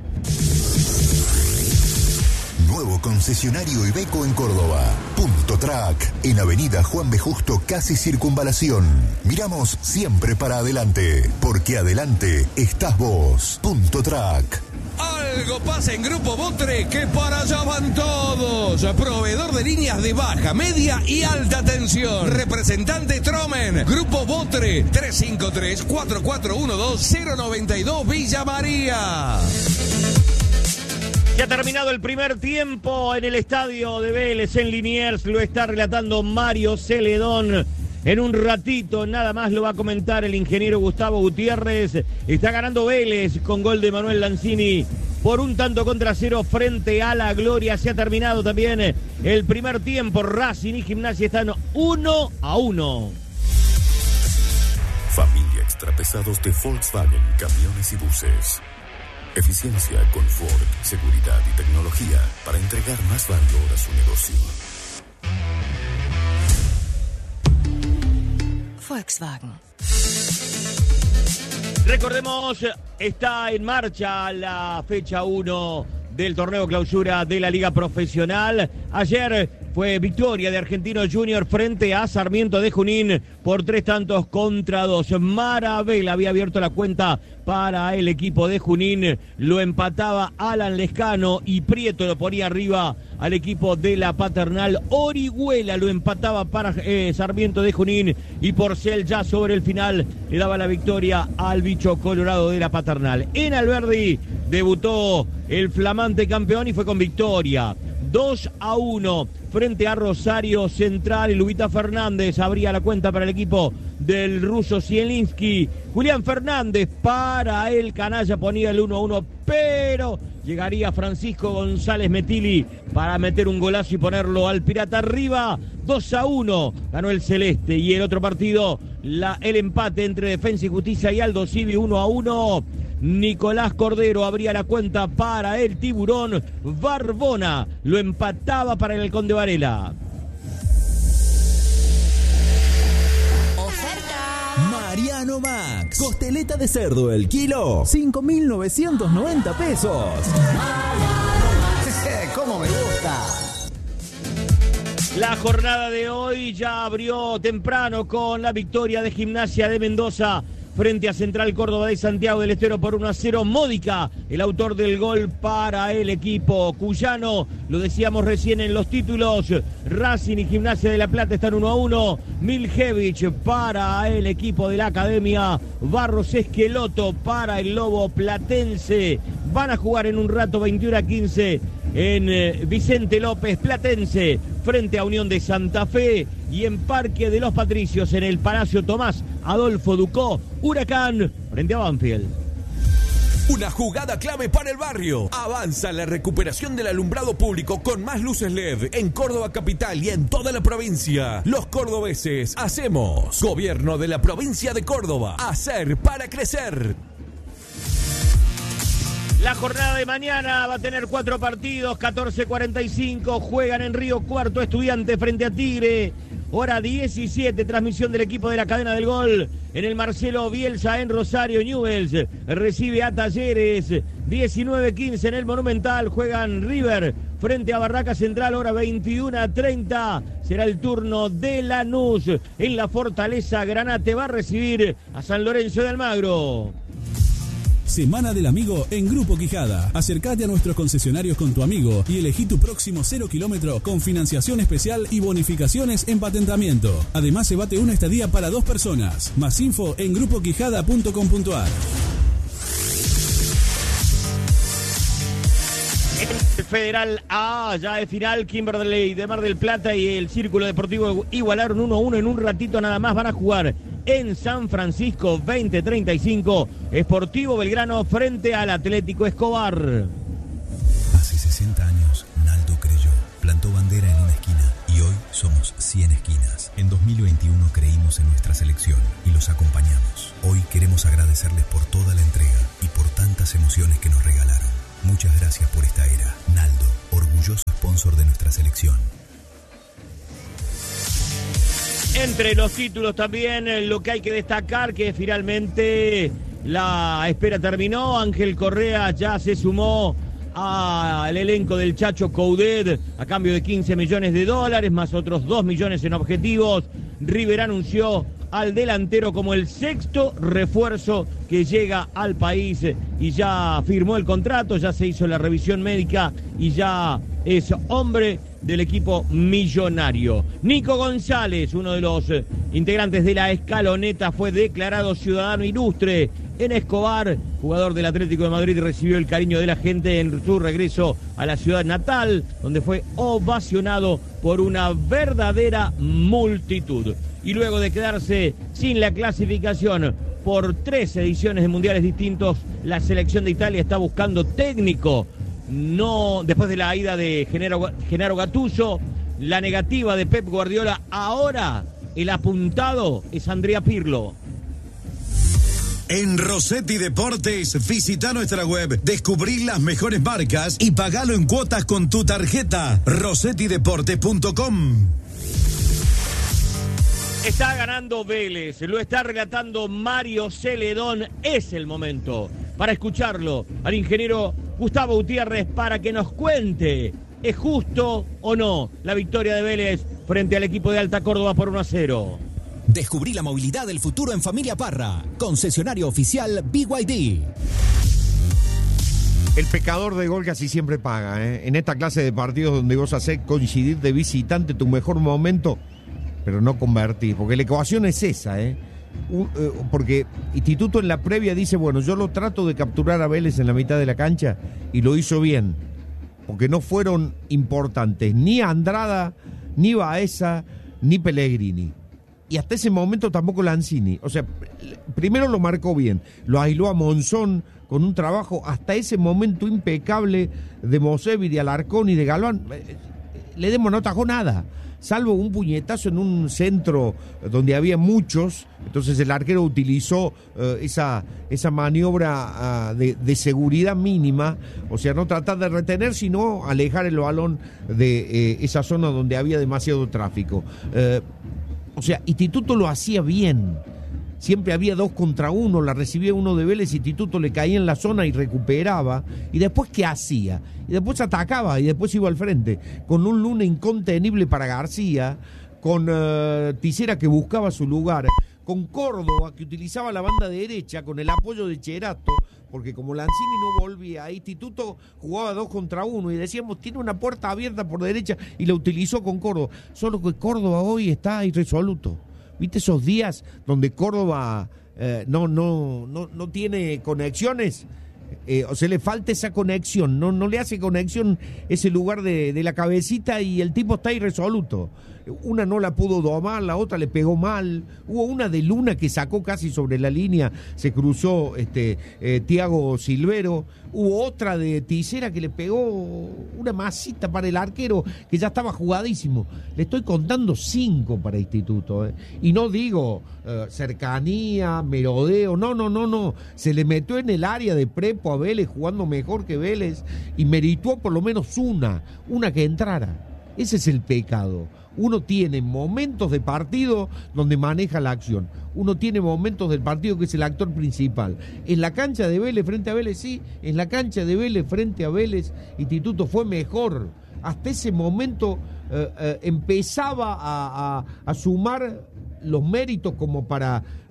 Nuevo concesionario Iveco en Córdoba. Punto Track, en Avenida Juan B. Justo, casi Circunvalación. Miramos siempre para adelante, porque adelante estás vos. Punto Track. Algo pasa en Grupo Botre, que para allá van todos. Proveedor de líneas de baja, media y alta tensión. Representante Tromen. Grupo Botre, 353-4412-092 Villa María. Ya ha terminado el primer tiempo en el estadio de Vélez, en Liniers. Lo está relatando Mario Celedón. En un ratito nada más lo va a comentar el ingeniero Gustavo Gutiérrez. Está ganando Vélez con gol de Manuel Lanzini por 1-0 frente a La Gloria. Se ha terminado también el primer tiempo. Racing y Gimnasia están 1-1. Familia Extrapesados de Volkswagen, camiones y buses. Eficiencia, confort, seguridad y tecnología para entregar más valor a su negocio. Volkswagen. Recordemos, está en marcha la fecha 1 del torneo clausura de la Liga Profesional. Ayer fue victoria de Argentinos Junior frente a Sarmiento de Junín por 3-2. Maravela había abierto la cuenta para el equipo de Junín. Lo empataba Alan Lescano y Prieto lo ponía arriba al equipo de la Paternal. Orihuela lo empataba para Sarmiento de Junín y Porcel ya sobre el final le daba la victoria al bicho colorado de la Paternal. En Alberdi debutó el flamante campeón y fue con victoria. 2-1 frente a Rosario Central y Lubita Fernández abría la cuenta para el equipo del ruso Zielinski. Julián Fernández para el canalla ponía el 1-1, pero llegaría Francisco González Metili para meter un golazo y ponerlo al Pirata arriba. 2-1 ganó el Celeste. Y el otro partido, el empate entre Defensa y Justicia y Aldo Civi, 1-1. Nicolás Cordero abría la cuenta para el Tiburón. Barbona lo empataba para el Halcón de Varela. Mariano Max. Costeleta de cerdo el kilo, 5.990 pesos. ¿Cómo me gusta? La jornada de hoy ya abrió temprano con la victoria de Gimnasia de Mendoza frente a Central Córdoba de Santiago del Estero por 1-0. Módica, el autor del gol para el equipo cuyano. Lo decíamos recién en los títulos. Racing y Gimnasia de La Plata están 1-1. Miljevich para el equipo de la Academia. Barros Esqueloto para el Lobo Platense. Van a jugar en un rato 21-15 en Vicente López Platense frente a Unión de Santa Fe. Y en Parque de los Patricios, en el Palacio Tomás Adolfo Ducó, Huracán frente a Banfield. Una jugada clave para el barrio. Avanza la recuperación del alumbrado público con más luces LED en Córdoba capital y en toda la provincia. Los cordobeses hacemos. Gobierno de la provincia de Córdoba. Hacer para crecer. La jornada de mañana va a tener 4 partidos. 14:45 juegan en Río Cuarto Estudiantes frente a Tigre. Hora 17, transmisión del equipo de la cadena del gol en el Marcelo Bielsa en Rosario. Newell's recibe a Talleres. 19:15 en el Monumental juegan River frente a Barraca Central. Hora 21:30 será el turno de Lanús en la Fortaleza. Granate va a recibir a San Lorenzo de Almagro. Semana del Amigo en Grupo Quijada. Acércate a nuestros concesionarios con tu amigo y elegí tu próximo 0 kilómetro con financiación especial y bonificaciones en patentamiento. Además, se bate una estadía para 2 personas. Más info en grupoquijada.com.ar. Federal A, ya de final, Kimberley de Mar del Plata y el Círculo Deportivo igualaron 1-1 en un ratito nada más. Van a jugar en San Francisco 20:35, Sportivo Belgrano frente al Atlético Escobar. Hace 60 años, Naldo creyó, plantó bandera en una esquina y hoy somos 100 esquinas. En 2021 creímos en nuestra selección y los acompañamos. Hoy queremos agradecerles por toda la entrega y por tantas emociones que nos regalaron. Muchas gracias por esta era. Naldo, orgulloso sponsor de nuestra selección. Entre los títulos también lo que hay que destacar, que finalmente la espera terminó. Ángel Correa ya se sumó al elenco del Chacho Coudet a cambio de $15 millones, más otros 2 millones en objetivos. River anunció al delantero como el 6º refuerzo que llega al país y ya firmó el contrato, ya se hizo la revisión médica y ya es hombre del equipo millonario. Nico González, uno de los integrantes de la escaloneta, fue declarado ciudadano ilustre en Escobar. Jugador del Atlético de Madrid, recibió el cariño de la gente en su regreso a la ciudad natal, donde fue ovacionado por una verdadera multitud. Y luego de quedarse sin la clasificación por 3 ediciones de mundiales distintos, la selección de Italia está buscando técnico. No, después de la ida de Gennaro Gattuso, la negativa de Pep Guardiola, ahora el apuntado es Andrea Pirlo. En Rossetti Deportes, visita nuestra web, descubrí las mejores marcas y pagalo en cuotas con tu tarjeta. rossettideportes.com. Está ganando Vélez, lo está relatando Mario Celedón. Es el momento para escucharlo al ingeniero Gustavo Gutiérrez para que nos cuente, ¿es justo o no la victoria de Vélez frente al equipo de Alta Córdoba por 1-0? Descubrí la movilidad del futuro en Familia Parra, concesionario oficial BYD. El pecador de gol casi siempre paga, ¿eh? En esta clase de partidos donde vos hacés coincidir de visitante tu mejor momento, pero no convertís, porque la ecuación es esa, porque Instituto en la previa dice, bueno, yo lo trato de capturar a Vélez en la mitad de la cancha y lo hizo bien, porque no fueron importantes ni Andrada, ni Baeza, ni Pellegrini. Y hasta ese momento tampoco Lanzini. O sea, primero lo marcó bien, lo aisló a Monzón con un trabajo hasta ese momento impecable de Mosevi, de Alarcón y de Galván. Ledesma no atajó nada, salvo un puñetazo en un centro donde había muchos. Entonces el arquero utilizó esa maniobra de seguridad mínima, o sea, no tratar de retener, sino alejar el balón de esa zona donde había demasiado tráfico. O sea, Instituto lo hacía bien. Siempre había 2 contra 1, la recibía uno de Vélez, Instituto le caía en la zona y recuperaba. ¿Y después qué hacía? Y después atacaba y después iba al frente. Con un Luna incontenible para García, con Tisera que buscaba su lugar, con Córdoba que utilizaba la banda derecha, con el apoyo de Cherato, porque como Lanzini no volvía, Instituto jugaba 2 contra 1 y decíamos, tiene una puerta abierta por derecha y la utilizó con Córdoba. Solo que Córdoba hoy está irresoluto. ¿Viste esos días donde Córdoba no tiene conexiones? O sea, le falta esa conexión, no le hace conexión ese lugar de la cabecita y el tipo está irresoluto. Una no la pudo domar, la otra le pegó mal. Hubo una de Luna que sacó casi sobre la línea, se cruzó Thiago Silvero. Hubo otra de Tisera que le pegó una masita para el arquero que ya estaba jugadísimo. Le estoy contando 5 para Instituto, y no digo cercanía, merodeo, no. Se le metió en el área de Prepo a Vélez jugando mejor que Vélez y meritó por lo menos una que entrara. Ese es el pecado. Uno tiene momentos de partido donde maneja la acción. Uno tiene momentos del partido que es el actor principal. En la cancha de Vélez frente a Vélez, sí. En la cancha de Vélez frente a Vélez, Instituto fue mejor. Hasta ese momento empezaba a sumar los méritos como para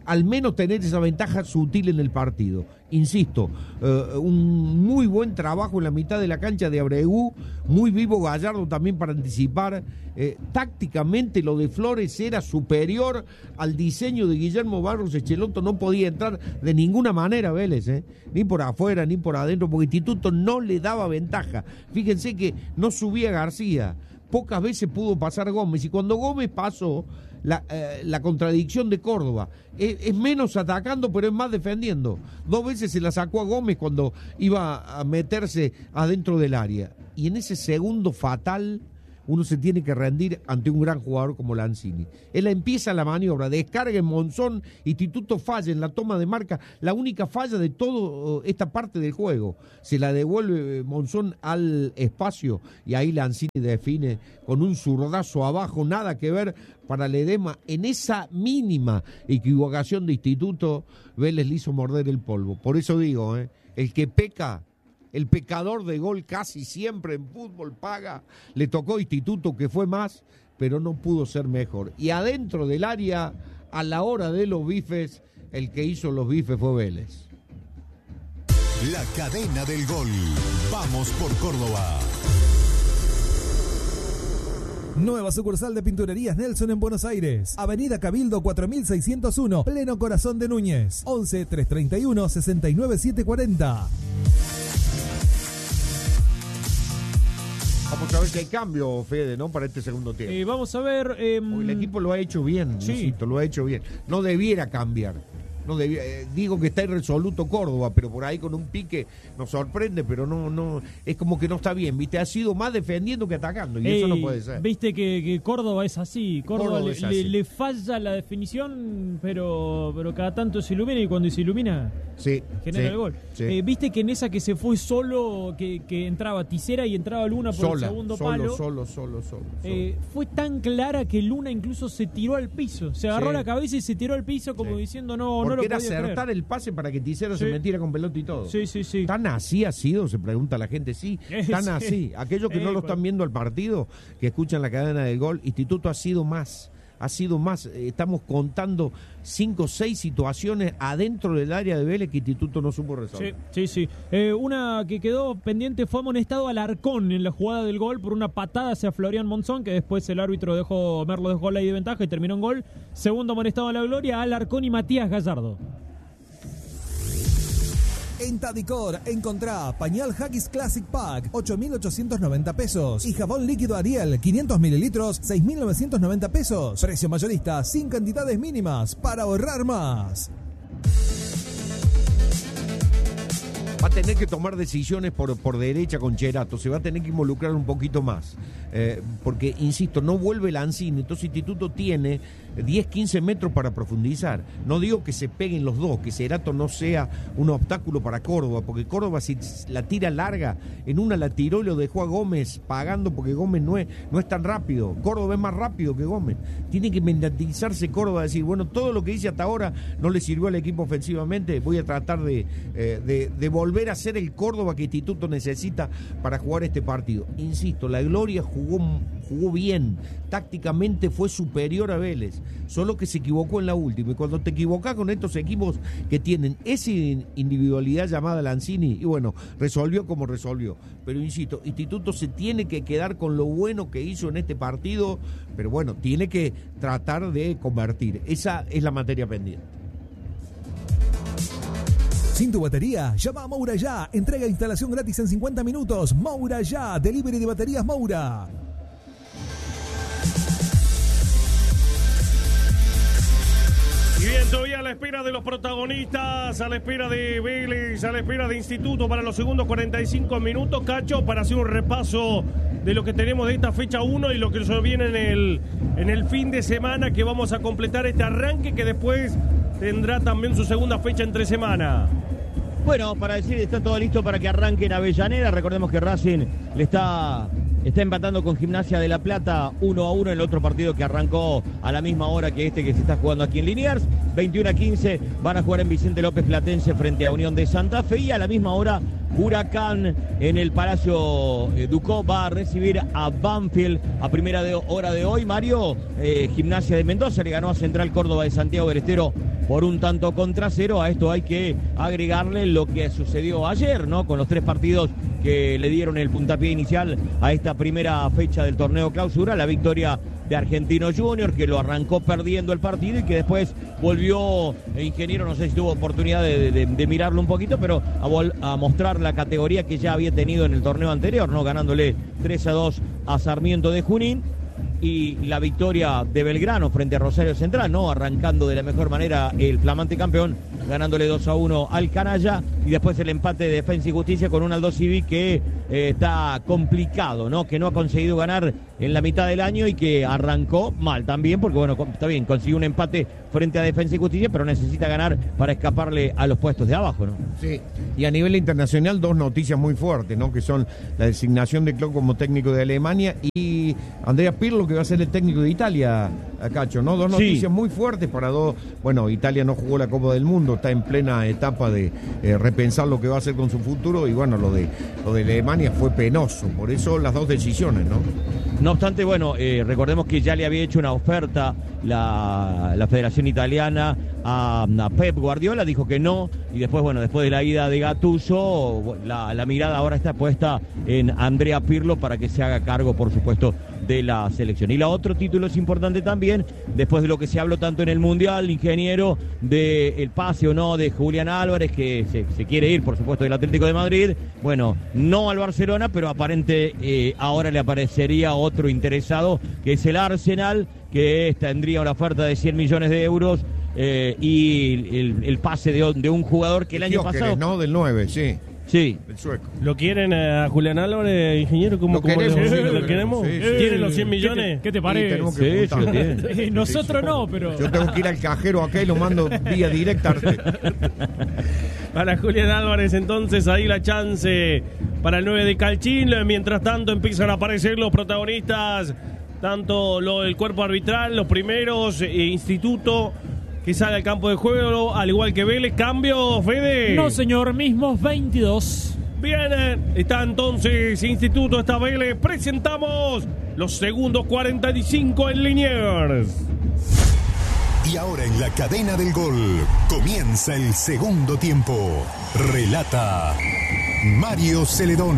al menos tener esa ventaja sutil en el partido. Insisto, un muy buen trabajo en la mitad de la cancha de Abreu, muy vivo Gallardo también para anticipar. Tácticamente lo de Flores era superior al diseño de Guillermo Barros Echeloto, no podía entrar de ninguna manera Vélez, ni por afuera ni por adentro, porque Instituto no le daba ventaja. Fíjense que no subía García, pocas veces pudo pasar Gómez, y cuando Gómez pasó, la contradicción de Córdoba es menos atacando pero es más defendiendo. 2 veces se la sacó a Gómez cuando iba a meterse adentro del área, y en ese segundo fatal uno se tiene que rendir ante un gran jugador como Lanzini. Él empieza la maniobra, descarga en Monzón, Instituto falla en la toma de marca, la única falla de toda esta parte del juego. Se la devuelve Monzón al espacio y ahí Lanzini define con un zurdazo abajo, nada que ver para Ledesma. En esa mínima equivocación de Instituto, Vélez le hizo morder el polvo. Por eso digo, el que peca, el pecador de gol casi siempre en fútbol paga. Le tocó Instituto, que fue más, pero no pudo ser mejor. Y adentro del área, a la hora de los bifes, el que hizo los bifes fue Vélez. La cadena del gol. Vamos por Córdoba. Nueva sucursal de Pinturerías Nelson en Buenos Aires. Avenida Cabildo 4601, pleno corazón de Núñez. 11 331 69 740. Vamos a ver si hay cambio, Fede, ¿no? Para este segundo tiempo. Vamos a ver. Porque el equipo lo ha hecho bien, sí. Insisto, lo ha hecho bien. No debiera cambiar. No digo que está irresoluto Córdoba, pero por ahí con un pique nos sorprende, pero no es como que no está bien, ¿viste? Ha sido más defendiendo que atacando, y eso no puede ser. Viste que Córdoba es así. Córdoba le falla la definición, pero cada tanto se ilumina, y cuando se ilumina genera el gol. Sí. Viste que en esa que se fue solo, que entraba Tisera y entraba Luna por el segundo palo. Solo. Fue tan clara que Luna incluso se tiró al piso. Se agarró la cabeza y se tiró al piso como diciendo no. Porque era acertar el pase para que Tisera se metiera con pelota y todo. Sí. ¿Tan así ha sido? Se pregunta la gente. Sí, tan así. Aquellos que no lo están viendo al partido, que escuchan la cadena del gol, Instituto ha sido más. Estamos contando 5 o 6 situaciones adentro del área de Vélez que Instituto no supo resolver. Sí. Una que quedó pendiente fue amonestado Alarcón en la jugada del gol por una patada hacia Florian Monzón, que después el árbitro Merlo dejó la de ventaja y terminó en gol. Segundo amonestado a la gloria, Alarcón y Matías Gallardo. En Tadicor encontrá pañal Haggis Classic Pack, 8.890 pesos. Y jabón líquido Ariel, 500 mililitros, 6.990 pesos. Precio mayorista, sin cantidades mínimas, para ahorrar más. Va a tener que tomar decisiones por derecha con Cherato, se va a tener que involucrar un poquito más, porque, insisto, no vuelve Lanzini, entonces Instituto tiene 10-15 metros para profundizar. No digo que se peguen los dos, que Cherato no sea un obstáculo para Córdoba, porque Córdoba, si la tira larga, en una la tiró y lo dejó a Gómez pagando, porque Gómez no es tan rápido. Córdoba es más rápido que Gómez. Tiene que mentalizarse Córdoba, decir, bueno, todo lo que hice hasta ahora no le sirvió al equipo ofensivamente, voy a tratar de volver a ser el Córdoba que Instituto necesita para jugar este partido. Insisto, la Gloria jugó bien, tácticamente fue superior a Vélez, solo que se equivocó en la última, y cuando te equivocás con estos equipos que tienen esa individualidad llamada Lanzini, y bueno, resolvió como resolvió, pero insisto, Instituto se tiene que quedar con lo bueno que hizo en este partido, pero bueno, tiene que tratar de convertir, esa es la materia pendiente. Sin tu batería, llama a Moura Ya. Entrega e instalación gratis en 50 minutos. Moura Ya, delivery de baterías Moura. Y bien, todavía a la espera de los protagonistas, a la espera de Vélez, a la espera de Instituto para los segundos 45 minutos, Cacho, para hacer un repaso de lo que tenemos de esta fecha 1 y lo que se viene en el fin de semana, que vamos a completar este arranque que después tendrá también su segunda fecha entre semana. Bueno, para decir, está todo listo para que arranque en Avellaneda. Recordemos que Racing le está empatando con Gimnasia de La Plata 1-1 en el otro partido que arrancó a la misma hora que se está jugando aquí en Liniers. 21-15 van a jugar en Vicente López Platense frente a Unión de Santa Fe, y a la misma hora Huracán en el Palacio Ducó va a recibir a Banfield a primera hora de hoy. Mario, Gimnasia de Mendoza le ganó a Central Córdoba de Santiago del Estero por 1-0. A esto hay que agregarle lo que sucedió ayer, ¿no? Con los 3 partidos que le dieron el puntapié inicial a esta primera fecha del torneo clausura, la victoria de Argentino Junior, que lo arrancó perdiendo el partido y que después volvió, Ingeniero, no sé si tuvo oportunidad de mirarlo un poquito, pero a mostrar la categoría que ya había tenido en el torneo anterior, ¿no? Ganándole 3-2 a Sarmiento de Junín. Y la victoria de Belgrano frente a Rosario Central, ¿no? Arrancando de la mejor manera el flamante campeón, ganándole 2-1 al Canalla. Y después el empate de Defensa y Justicia con un Aldo Civi que está complicado, ¿no? Que no ha conseguido ganar en la mitad del año y que arrancó mal también, porque bueno, está bien, consiguió un empate frente a Defensa y Justicia, pero necesita ganar para escaparle a los puestos de abajo, ¿no? Sí, y a nivel internacional 2 noticias muy fuertes, ¿no? Que son la designación de Klopp como técnico de Alemania y Andrea Pirlo, que va a ser el técnico de Italia, Cacho, ¿no? 2 noticias muy fuertes para 2. Bueno, Italia no jugó la Copa del Mundo, está en plena etapa de repensar lo que va a hacer con su futuro y bueno, lo de Alemania fue penoso, por eso las 2 decisiones, ¿no? No obstante, bueno, recordemos que ya le había hecho una oferta la Federación Italiana a Pep Guardiola, dijo que no, y después, bueno, después de la ida de Gattuso, la mirada ahora está puesta en Andrea Pirlo para que se haga cargo, por supuesto, de la selección. Y la otro título es importante también, después de lo que se habló tanto en el Mundial, Ingeniero, del pase o no de Julián Álvarez, que se quiere ir, por supuesto, del Atlético de Madrid, bueno, no al Barcelona, pero aparente ahora le aparecería otro interesado, que es el Arsenal, que tendría una oferta de 100 millones de euros y el pase de un jugador que el año pasado... ¿no? Del 9, sí. Sí. El sueco. ¿Lo quieren a Julián Álvarez, Ingeniero? ¿Cómo ¿Lo queremos? ¿Lo queremos? Sí, ¿Tienen los 100 millones? ¿Qué te parece? Sí, lo tiene. Nosotros no, pero... Yo tengo que ir al cajero acá y lo mando vía directa. Para Julián Álvarez, entonces, ahí la chance para el 9 de Calchín. Mientras tanto, empiezan a aparecer los protagonistas, tanto el cuerpo arbitral, los primeros, instituto, que sale al campo de juego, al igual que Vélez. ¿Cambio, Fede? No, señor, mismos 22. Bien, está entonces Instituto, está Vélez. Presentamos los segundos 45 en Liniers. Y ahora en la cadena del gol comienza el segundo tiempo. Relata Mario Celedón.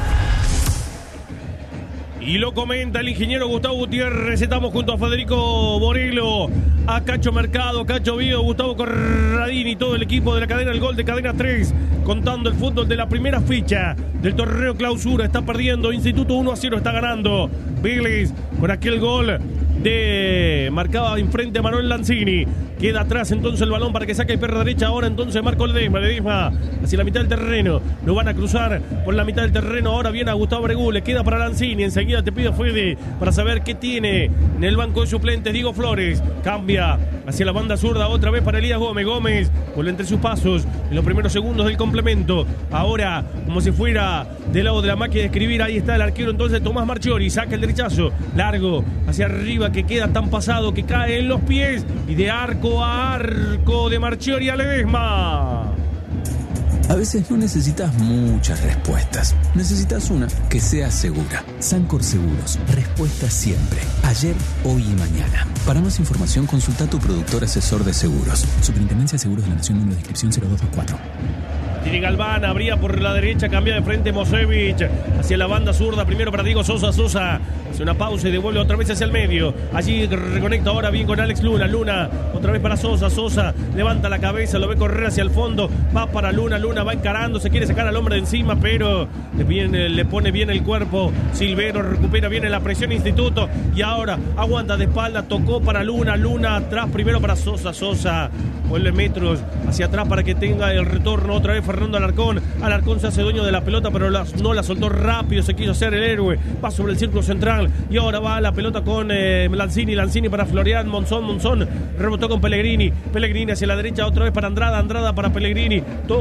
Y lo comenta el ingeniero Gustavo Gutiérrez. Estamos junto a Federico Borello, a Cacho Mercado, Cacho Vío, Gustavo Corradini y todo el equipo de la cadena del gol de Cadena 3, contando el fútbol de la primera fecha del torneo clausura. Está perdiendo Instituto 1-0, está ganando Vélez con aquel gol marcaba enfrente a Manuel Lanzini. Queda atrás entonces el balón para que saque el perro derecha. Ahora entonces Marco Ledesma hacia la mitad del terreno. Lo van a cruzar por la mitad del terreno. Ahora viene a Gustavo Bregú. Le queda para Lanzini. Enseguida te pido, Fede, para saber qué tiene en el banco de suplentes Diego Flores. Cambia hacia la banda zurda otra vez para Elías Gómez. Gómez vuelve entre sus pasos en los primeros segundos del complemento. Ahora, como si fuera del lado de la máquina de escribir, ahí está el arquero entonces Tomás Marchiori. Saca el derechazo largo hacia arriba, que queda tan pasado que cae en los pies. Y de arco a arco de Marchiori a Ledesma. A veces no necesitas muchas respuestas. Necesitas una que sea segura. Sancor Seguros. Respuesta siempre. Ayer, hoy y mañana. Para más información, consulta a tu productor asesor de seguros. Superintendencia de Seguros de la Nación, número de inscripción 0224. Tiene Galván, abría por la derecha, cambia de frente Mosevich hacia la banda zurda, primero para Diego Sosa. Sosa hace una pausa y devuelve otra vez hacia el medio. Allí reconecta ahora bien con Alex Luna. Luna otra vez para Sosa. Sosa levanta la cabeza, lo ve correr hacia el fondo, va para Luna. Luna va encarando, se quiere sacar al hombre de encima, pero le pone bien el cuerpo. Silvero recupera bien la presión Instituto y ahora aguanta de espalda, tocó para Luna. Luna atrás primero para Sosa. Sosa vuelve metros hacia atrás para que tenga el retorno otra vez Fernando Alarcón. Alarcón se hace dueño de la pelota, pero no la soltó rápido, se quiso hacer el héroe, va sobre el círculo central y ahora va la pelota con Lanzini para Florian Monzón rebotó con Pellegrini hacia la derecha otra vez para Andrada para Pellegrini, toca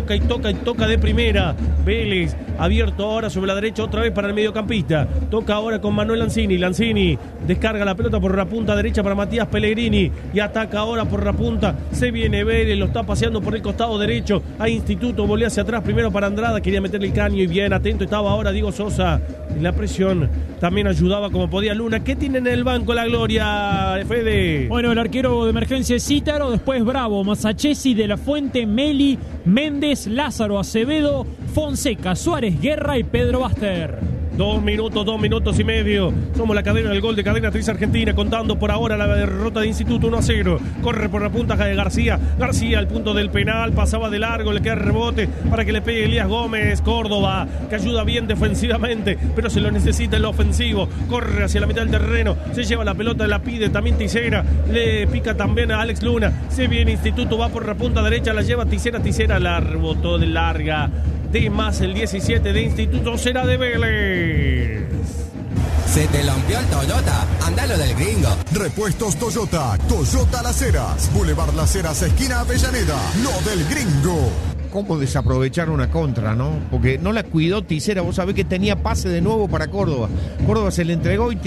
toca de primera. Vélez abierto ahora sobre la derecha otra vez para el mediocampista. Toca ahora con Manuel Lanzini. Lanzini descarga la pelota por la punta derecha para Matías Pellegrini y ataca ahora por la punta. Se viene Vélez, lo está paseando por el costado derecho. A Instituto, volea hacia atrás primero para Andrada. Quería meterle el caño y bien atento estaba ahora Diego Sosa. En la presión también ayudaba como podía Luna. ¿Qué tiene en el banco la Gloria, Fede? Bueno, el arquero de emergencia es Cítaro, después Bravo, Masachesi, De la Fuente, Meli, Méndez, Lázaro, Acevedo, Fonseca, Suárez, Guerra y Pedro Baster. 2 minutos y medio. Somos la cadena del gol de Cadena Triz Argentina, contando por ahora la derrota de Instituto 1-0. Corre por la punta de García. García al punto del penal, pasaba de largo, le queda rebote para que le pegue Elías Gómez. Córdoba, que ayuda bien defensivamente, pero se lo necesita en lo ofensivo. Corre hacia la mitad del terreno, se lleva la pelota, la pide también Tisera. Le pica también a Alex Luna. Se viene Instituto, va por la punta derecha, la lleva Tisera la rebotó de larga. De más el 17 de Instituto será de Vélez. Se te lampió el Toyota, andalo del Gringo. Repuestos Toyota, Toyota Las Heras, Boulevard Las Heras, esquina Avellaneda, lo del Gringo. ¿Cómo desaprovechar una contra, no? Porque no la cuidó Tisera, vos sabés que tenía pase de nuevo para Córdoba. Córdoba se le entregó y